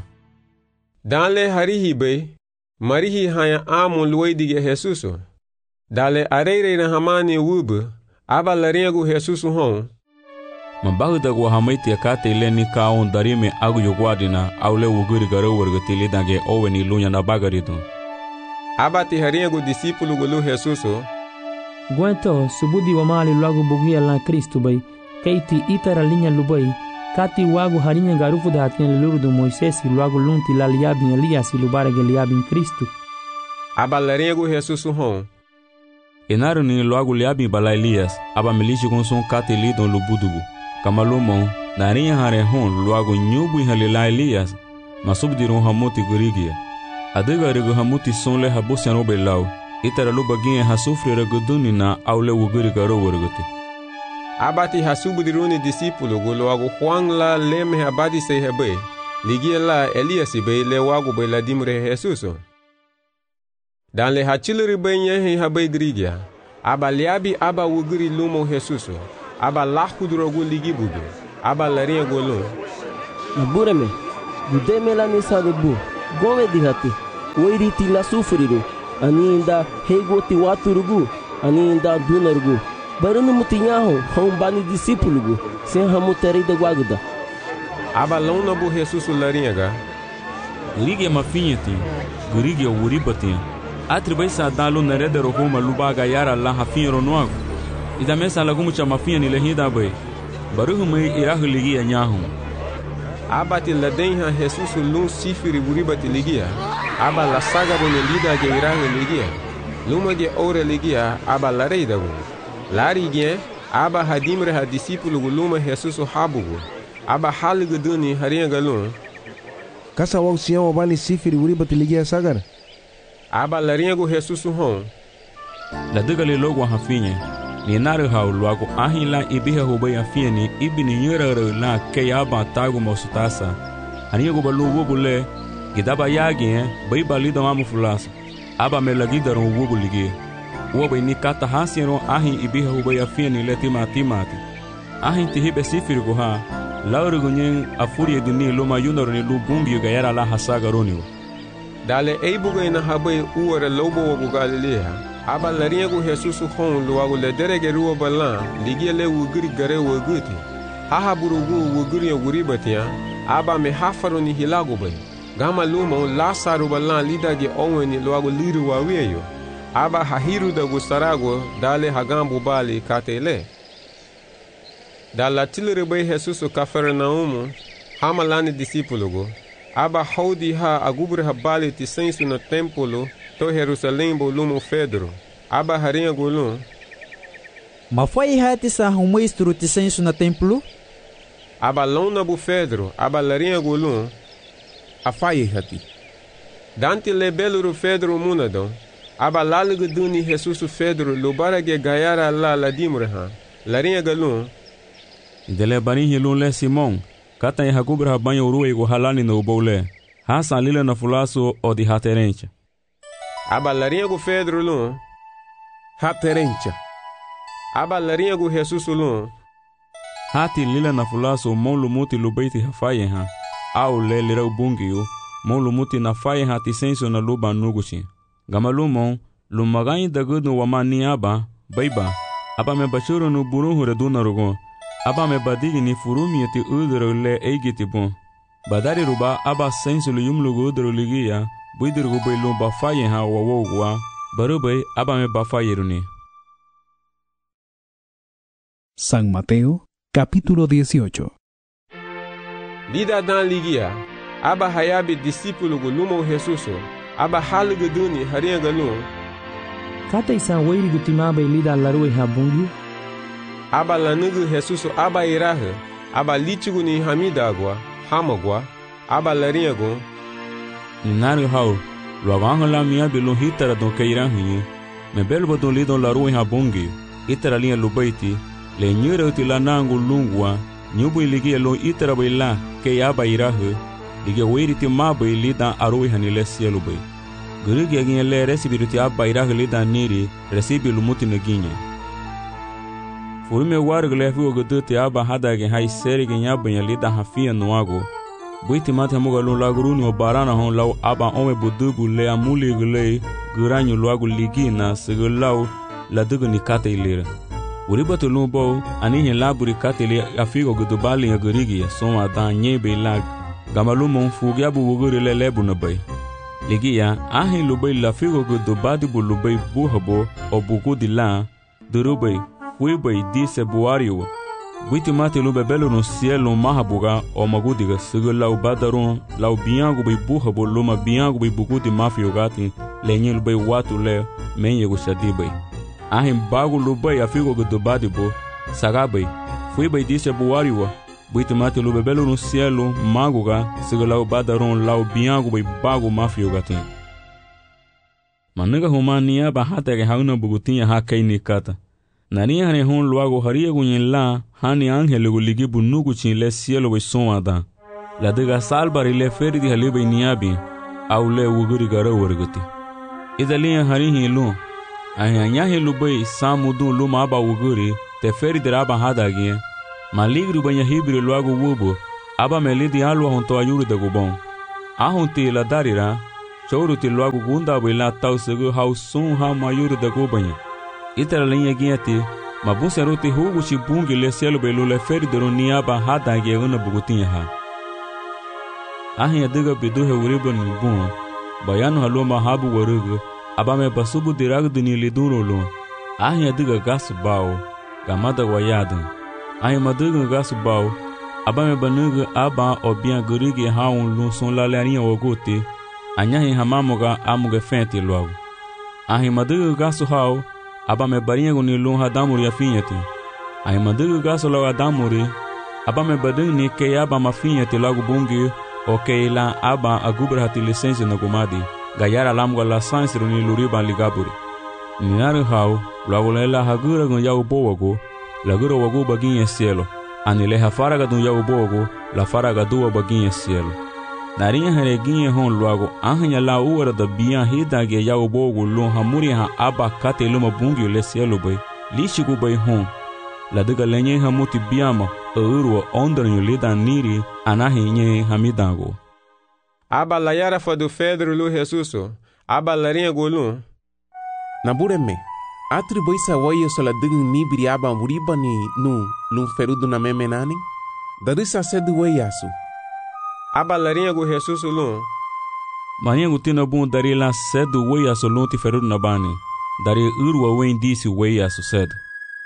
S2: Danle harihi be. Marihi haya amu luweidige Jesuso. Dale areire na hamani wube. Aba laringu Jesusu hon.
S1: Mabahu da guahamaiti akate ile ni kaon darime agu yogwadina aule wuguri garo wargati lidange owe ni lunya na bagaridu.
S2: Aba ti haringu disipulu gulu Jesuso.
S3: Guento subudi wamali luagu bugia la Kristu bay. Keiti itara linya lubay. Kati wagu harinya garufu da hatien lulu do Moisesi luagu lunti la liabin Elias lubarege liabin Kristu.
S2: Aba laringu Jesusu hon.
S1: Enaru ni luagu liabin bala Elias. Aba milishi konson kati lidon lubudugu. Kamalumon, narinya hare hon luagu nyubu halila Elias. Masubdiron hamuti gurigia. Adega regu hamuti sonle habusian obe lau. Itara lubaginye hasufri reguduni na aule wuguri garo warguti.
S2: Abati hasubudiruni disipulu gulo wagu Juan la leme abadi se hebe. Ligia la Elias be le wagu be la dimre Jesuso. Dan le hachiluri be nyehe habe grigia. aba liabi aba wuguri lumo Jesuso, aba lahudrogu ligi budu, aba larinha golon.
S8: Nabureme, gudeme la nisa de bu, gome dihati, oiriti la sufriru, ani inda hegoti waturugu, ani inda dunarugu. Barunu mutinyaho, hombani discípulugu, sem hamuteri de guaguda.
S2: Aba lona bu Jesuso larinha ga.
S1: Gurige mafinheti, gurige uribati. Atribai sa dalu narede rohuma lubaga yara la hafinha ronoago. Ida mesa lagumu cha mafinha ni lehida bai. Baruhu mai irahu ligia nyahu.
S2: Abati ladenha Jesuso lun sifiri uribati ligia. Aba la saga bone lida ge irahu ligia. Luma ge ore ligia aba lareida gu. Lari ge aba hadimre ha discípulo gu luma Jesuso habugu. Aba haligu duni harinha galun.
S10: Kasa wau sião abani sifiri uribati ligia sagar.
S2: Aba larinha gu Jesuso hon.
S1: La dugale logo hafinha. Ni naru hau luago ahin la ibiha hubai hafinha ni ibi ni nyura la ke aba tagu mosutasa. Harinha gu balu wubu le. Gidaba yagi eh. Bai balido mamu fulasa. Aba me lagida ron wubu ligi. Uwa ni kata hasiero ahin ibiha hubai hafinha ni le tima timati. Ahin tihibe sifiri gu ha. Lauru gunyen afurie dini luma yunaro ni lu bungi gayara la hasaga roniwa.
S2: Dale eibuga ina habai uwara lobo wagu Galilea. Aba larinha gu Jesuso hon luagu le derege ruwa balan ligia le wuguri gare wuguti. Haha burugu wuguri ya wuribatia. Aba me hafaro ni hilagu bai. Gama luma Lasaru balan lida ge onwe ni luagu liru waweyo. Aba hahiru da gustarago dale hagambu bali katele. Dala tilere bai Jesuso Cafarnaumu, hamalani discípulo. Aba haudi ha agubre ha bali ti sensu no templo, to Jerusalém bo lumo Pedro. Aba harinha golum.
S4: Ma foi hati sa humestro ti sensu no templo?
S2: Aba lona bu Pedro, aba larinha golum.
S7: Afai hati.
S2: Dante le beluru Pedro munadon. Aba lalugu duni Jesuso Pedro lubara ge gayara la ladimreha. Larinha galum.
S1: Idele bani hilun le Simon, kata ya hakubra banyo uruwe gu halani no ubole. Hasa lile na fulaso o di haterencha.
S2: Aba larinha gu Pedro lun.
S7: Haterencha.
S2: Aba larinha gu Jesuso lun.
S1: Hati lile na fulaso mon lumuti lubaiti hafaye ha. Au le lirau bungiu, mon lumuti na faye ha tisenso na luba nuguchi. Gama lumon, lumagayi dagudu wamani aba, baiba. Aba me bachuru nu buruhu reduna rugon. Aba me badigi ni furumi ti udro le eigiti bon. Badari ruba aba sensu lu yumlugu udro ligia, buidirgu bai lumba faye ha wawogwa, barubai aba me bafaye runi.
S12: San Mateo, capítulo dieciocho.
S2: Lida dan ligia, aba hayabi discípulo gu lumo Jesuso, aba halugu duni harinha galun.
S3: Kata isan wairi gu timaba lida larue habungi.
S2: Aba lanugu Jesuso aba irahe, aba litigu ni hamidagwa, hamagwa, aba larinha gu.
S1: Ninaru hau, luaganho la mia belu hitara don keirahinye, me belbo don lidon larue habungi, itara linha lubaiti, le nyura uti la nangu lungwa, nyubu iligia lo itara baila, ke aba irahe, ligia wairi ti mabai lidan arue hanile sielu bai. Gurigi aginye le resibiruti aba irahe lidan niri, resibi lumuti neginye. Furume wargu lefi oguduti aba hadage hai serige nyabanya lida hafia nuago. Buiti mati hamuga lun laguruni o barana hon lau aba ome budubu le amuli gule guranyu luagu ligina sigu lau ladugu ni kate ilira. Uribatu lun bou anihin laburi kate ili afigo gudubali ya gurigi ya soma dan nyebe ilag. Gamalu mon fugi abu wuguri le lebu nabai. Ligi ya ahin lubai lafigo gudubadi bu lubai buhabo o bugudi la durubai. Wibai dise buariwa. Buiti mati lube belu no cielo mahabuga o magudiga sigu lau badaron lau biangu bai buhabo luma biangu bai bugudi mafio gati lenye lubai watu le menye gu shadibai. Ahin bagu lubai afigo gu dubadi bo sagabai. Wibai dise buariwa. Buiti mati lube belu no cielo maguga sigu lau badaron lau biangu bai bagu mafio gati. Manuga humania bahata ke hauna bugutinha hakai nikata. Nani hane hon luago haria gunyen la hani angele gu ligi bunugu chin le cielo bai sonada. La dega salbari le ferdi halibai niabi au le wuguri gara wargati. Ida liya hari hin lu Ahanyahe lubai samudu luma aba wuguri te feri deraba hadagie. Maligru banha hibri logo wubo. Aba melidi alwa honto ayuru de gubon. Ahunti la darira. Chouru ti logo gunda wila tau segu hau sun ha mayuru de gubanha. Itera linha guiati. Mabuseruti hugo chibungi le cielo belu le feri deroni aba hadagie una bugutinha ha. Ahin adiga bidu he uriba nubun. Bayano haloma habu warugu. Abame basubu diragu dini lidurulu. Ahin adiga gasu bao. Gamada wayadan. Ahin madiga gasu bao. Abame banuga aba obian gurigi haun lun son lalarinha ogote. Anyahin hamamuga amuga fente logo. Ahin madiga gasu hau. Abame barinha guni lun hadamuri afinhete. Ahin madiga gasu logo adamuri. Abame badini ke aba mafinhete logo bungi. Ok la aba agubra hati licença na gumadi. Gayara lamga la sansiro ni luriba ligaburi. Ninari hau, logo la hagura gun yau boago, lagura wagu baginha cielo. Anile ha faraga dun yau boago, la faraga dua baginha cielo. Narinha hareginha hon logo, anha la uara da bian hida ge yau boago lon hamuri ha aba kate luma bungi le cielo bay. Lishigu bay hon. La diga lenye hamuti biama. Urwa ondranho lida niri anahinye hamidango.
S2: Aba la yara fa do Pedro lu Jesuso. Aba larinha golun.
S7: Nabureme. Atribui sa wayo sola ding ni biriaba wuriba ni nu lun ferudo na memenani. Darisa sedu wayasu.
S2: Aba larinha go Jesuso lun.
S1: Marinha gutina bun dari la sedu wayasu lun ti ferudo na bani. Dari urwa wen disi wayasu sedu.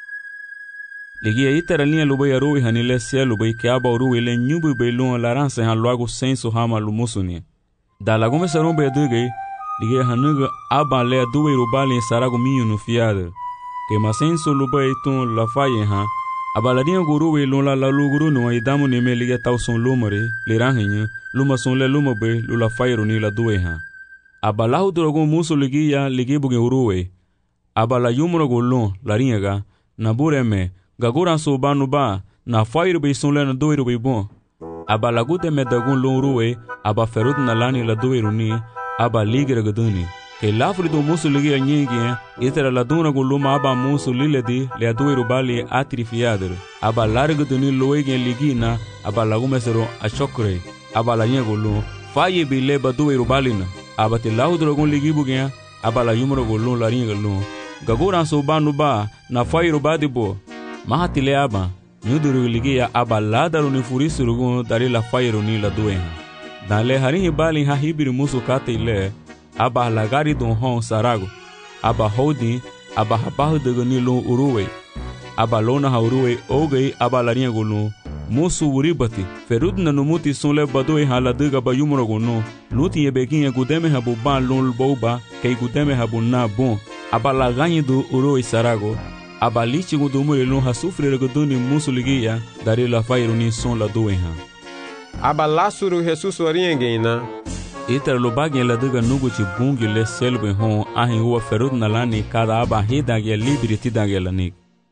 S1: Ligia itera linha lubai arui hanile cielo bai que aba urui le nyubu bai luan larança han logo senso hama lumusuni. Da lagume sarum bai adugai, ligia hanuga aba le aduai rubali sarago minho no fiada. Que masenso lubai tun la faye ha, aba la linha gurui lun la la luguru no aidamu ni me ligia tau son lumare, le ranhenha, luma son le luma bai lula faye ni la duai ha. Aba lahu drogo muso ligia ligia buge urui. Aba la yumro golon, la ringa, nabure me, Gagura so ba no ba, na fire be son lena doiro be bon. Aba lagude me dagun lon ruwe, aba ferud na lani la doiro ni, aba ligira gaduni. Ke lafri do musu ligi a nyingi, itera la duna gu luma aba musu lile di, le a doiro bali atrifiader. Aba larga duni loegen ligina, aba lagume sero a chokre, aba la nyego lon, faye be le ba doiro balina. Aba te lau dragon ligi bugen, aba la yumro gu lon la ringa lon. Gagura so ba no ba, na fire ba di bo. Mahatile aba, nyuduru ligia aba ladaru ni furisiru gun dari la fairu ni la duenha. Dan le harinhi bali ha hibiri musu kate ile, aba lagari don hon sarago, aba holding, aba habahu de ni lon uruwe, aba lona ha uruwe ogei aba larinha gulun, musu uribati, ferud na numuti son le badoi ha la diga ba yumro gunu, luti ye beginha gudeme ha buban lon boba, kei gudeme ha bunna bon, aba laganyi do uruwe sarago, aba lichi gudumure lon ha sufre reguduni musu ligia, dari la fairu ni son la duenha.
S2: Aba lasuru Jesus oriengena.
S1: Itera lo bagin la diga nugu chi bungi le selbe hon ahin huwa ferud na lani kada aba hidage libri tidage lanik.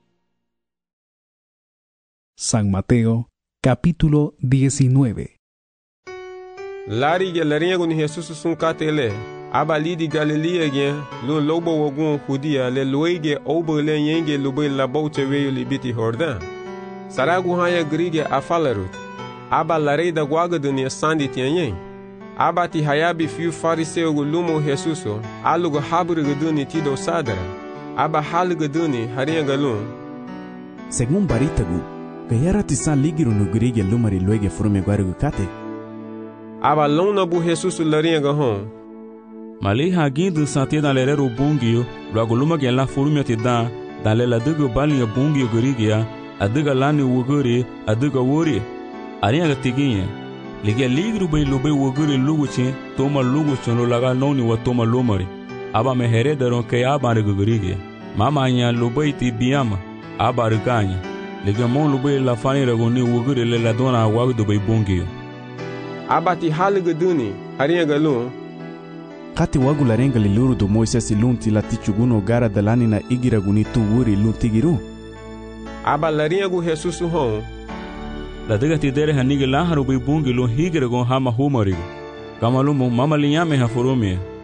S12: San Mateo, capítulo diecinueve.
S2: Lari ge laringo ni Jesus sun katele. Aba lidi Galilea gen, lo lobo wogun Judia le loige obo le yenge lobe la boute weyo libiti Jordan. Saragu haya grige afalarut. Aba larei da guaga dunia sandi tianyen. Aba ti hayabi fiu fariseu gu lumo Jesuso, alugo habru guduni tido sadara. Aba halu guduni harinha galun.
S5: Según Baritagu, gayara tisan ligiru no grige lumari luege frume guarugu kate.
S2: Aba lona bu Jesuso larinha gahon.
S1: Mali hagindu santi na lerero bungio, logo luma gen la furume te dan, dan le la dugu balinha bungio grigia, adiga lani wuguri, adiga wuri. Arinha gatiginha. Ligia ligru bai lube wuguri luguchi, toma luguchi no laga noni wa toma lumari. Aba me heredaron ke aba rigugurigi. Mama anya lube ti biama, aba riganya. Ligia mon lube la fani ragoni wuguri le la dona wagdu bai bungio.
S2: Aba ti haliguduni, arinha galun.
S5: Kati wagu larenga liluru do Moisés lunti la tichuguno gara dalani na igira gunitu wuri luntigiru.
S2: Aba larinha gu Jesus hon.
S1: La diga ti dere hanigi laharu bai bungi lo higira gon hama humarigo. Kamalumo mama linyame ha foromia.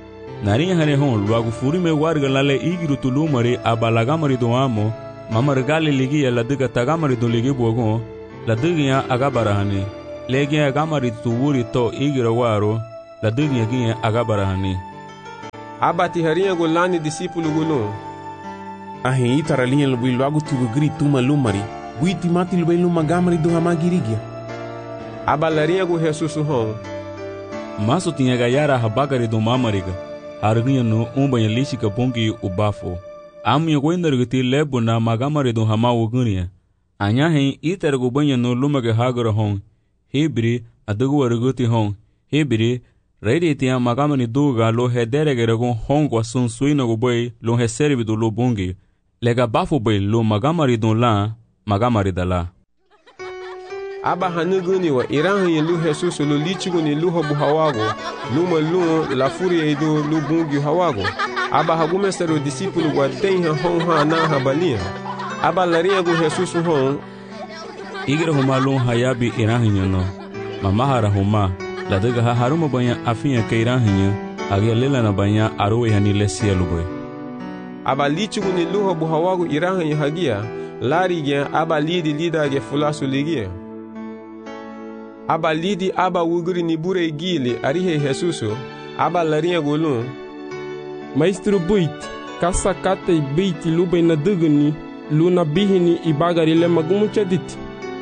S1: Narinha hane hon luagu furime warga lale igiru tulumari abalagamari do amo mamar gale ligia la diga tagamari do ligi bogon la digia agabarahani legia agamari tuwuri to igira waro la digia gia agabarahani
S2: abati harinha golani discípulo gulu
S7: ahe itara linha lubi luagu tigugri tuma lumari guiti mati lubi luma gamari do hamagirigia
S2: abalarinha go Jesus hon
S1: maso tinha gayara habagari do mamariga harginha no umbanha lishika bongi ubafo amunya goindargati lebo na magamari do hamawo gunia anya hen itara go banha no lumage hagara hon hebri adagu warguti hon hebri reide tinha magamani duga lo hederegere gon hon go sun suina go boy lo heserbi do lo bongi lega bafo boy lo magamari do la magamari dala
S2: aba hanuguni wa iran yelu Jesus lo lichuguni lu hobu hawago luma lu la furia ido lu bungi hawago aba hagume sero discípulo wa tenha hon ha na habalia aba laria go Jesus hon
S1: igira huma lu hayabi iran yano mamahara huma la daga ha haruma banya afinya ke iran hinya agia lela na banya arowe hani lesielu boy
S2: aba lichuguni lu hobu hawago iran ya hagia lari gen aba lidi lida ge fulasu ligia aba lidi aba wuguri ni bure gili arihe Jesuso aba larinha golun
S15: maestro buit kasa kate beiti lubay na dugni luna bihini ibagari le magumu chadit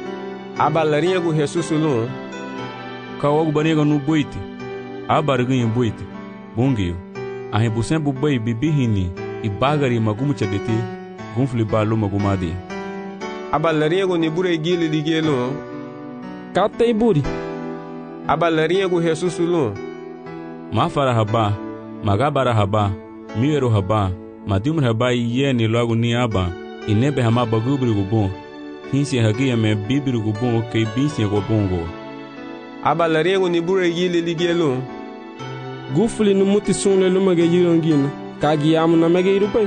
S2: aba larinha go Jesuso lun
S1: kawogu baniga no buit aba rganha buit bongio ahe busen bubay bibihini ibagari magumu chaditi gunfli balu magumadi
S2: aba larinha go ni bure gili ligelo
S15: kata iburi
S2: aba larinha go Jesus lun
S1: mafara haba magabara haba miero haba madimur haba yeni logo ni aba inebe hama bagubri go bon hinsi hagia me bibri go bon ke binsi go bongo
S2: aba larinha go ni bure yile ligelo
S15: gufuli no muti sunle lumage yirongina kagi amu na mege irupai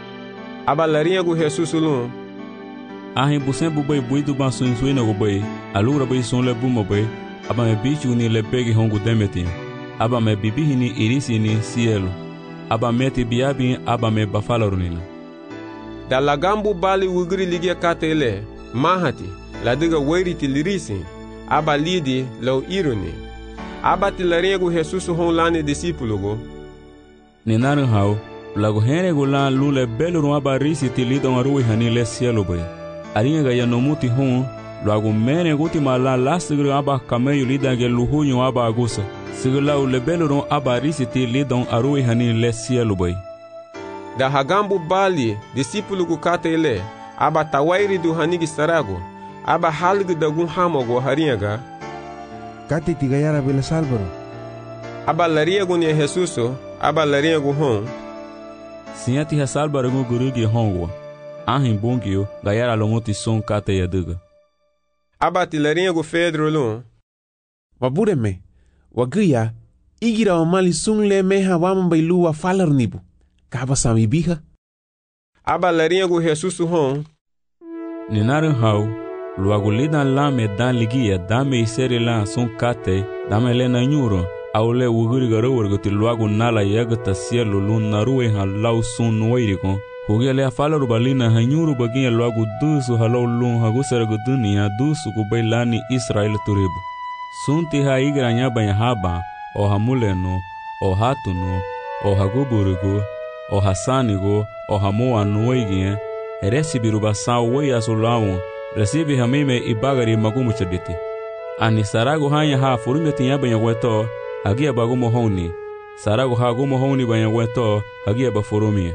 S2: aba larinha go Jesus lun
S1: ahin busen bubay buidu ban sun suina go bay alura bay son le bumo bay aba me bichu ni le begi hongu demeti aba me bibihi ni irisi ni cielo aba meti biabi aba me bafalorunina
S2: da lagambu bali wugri ligia katele mahati la diga wairi ti lirisi aba lidi lo ironi aba ti larinha go Jesus hon lani discípulo go
S1: ni narin haw lago hene go lan lule beluru aba risi ti lidon arui hani le cielo bay arinha ga ya nomuti hon logo mene guti mala lasgru aba kameyu lidage luhunyo aba agusa sigla u lebelron aba risiti lidon arui hani le cielo boy
S2: da hagambu bali discípulo ku katele aba tawairi du hanigi sarago aba halgu da gun hamogo haringa
S10: kati tigayara bela salvaro
S2: aba laria gun ya Jesuso aba laria gun hon
S1: siati ha salvaro gun gurugi hongo ahin bongio gayara lomoti son kate yaduga
S2: aba tilarinha go Pedro lun
S7: wabureme wagia igira wa mali sungle meha wama bailu wa falar nibu kaba sami biha
S2: aba larinha go Jesus hon
S1: ninarin hau luago lidan lame dan ligia dame isere lan son kate dame lena nyuro aule wuguri garo wargoti luago nala yagata cielo lun naruwe han lau sun noiriko hugele afala rubalina hanyuru baginha logo dusu halou lun hagusera gudunia dusu kubailani Israel turibu sunti ha igranya banhaba o hamuleno o hatuno o haguburugo o hasanigo o hamoa noiginha recibiru basau wei asulawo recibi hamime ibagari magumu chaditi ani sarago hanya ha furume tinya banyaweto hagia bagumo honi sarago hagumo honi banyaweto hagia bafurumie.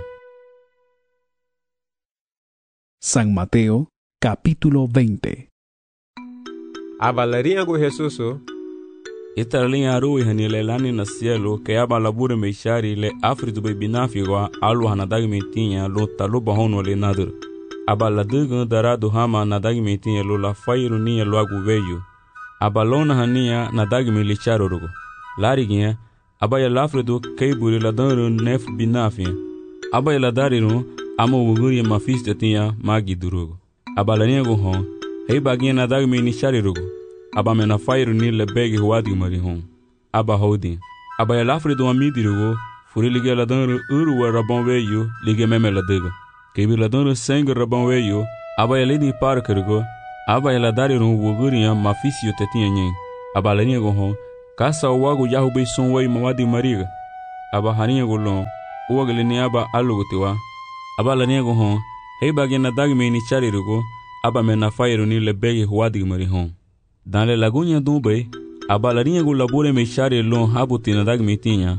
S12: San Mateo, capítulo veinte.
S2: Aba larinha go Jesuso
S1: italinha arui hanile lani na cielo que aba labure meishari le afridu be binafigo alu hanadag metinha lo taluba hono le nadur aba ladugo darado hama nadag metinha lo la fairu nia lo agu veio aba lona hania nadag me licharo rugo lariginha aba ya lafredo keiburi la danru nef binafia aba ya ladariru amo wuguri mafiste tinha magi durugo aba larinha go hon hei baginha nadag me nishari rugo aba mena fairu ni le begi huadi mari hon aba hodi aba ya lafre do amidirugo furi ligia la dun uru wa rabon weyu ligia meme la diga kebi la dun seng rabon weyu aba ya lidi par kergo aba ya la dari ru wuguriya mafisio tetinha nyen aba la niego hon kasa wagu yahu be son way mawadi mariga aba haniya golon uwagle ni aba alugutiwa aba la niego hon heba gena dagme ni chari rugo aba me na fayro ni le bege huadi mari hon dans le lagunya dumbe aba la niego labore me chari lon habuti na dagme tinya.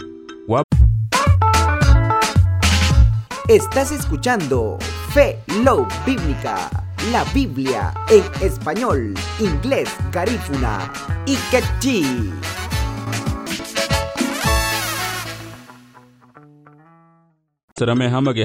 S16: Estás escuchando Fe Love Bíblica, la Biblia en español, inglés, garífuna y quechí.
S1: Será me hama que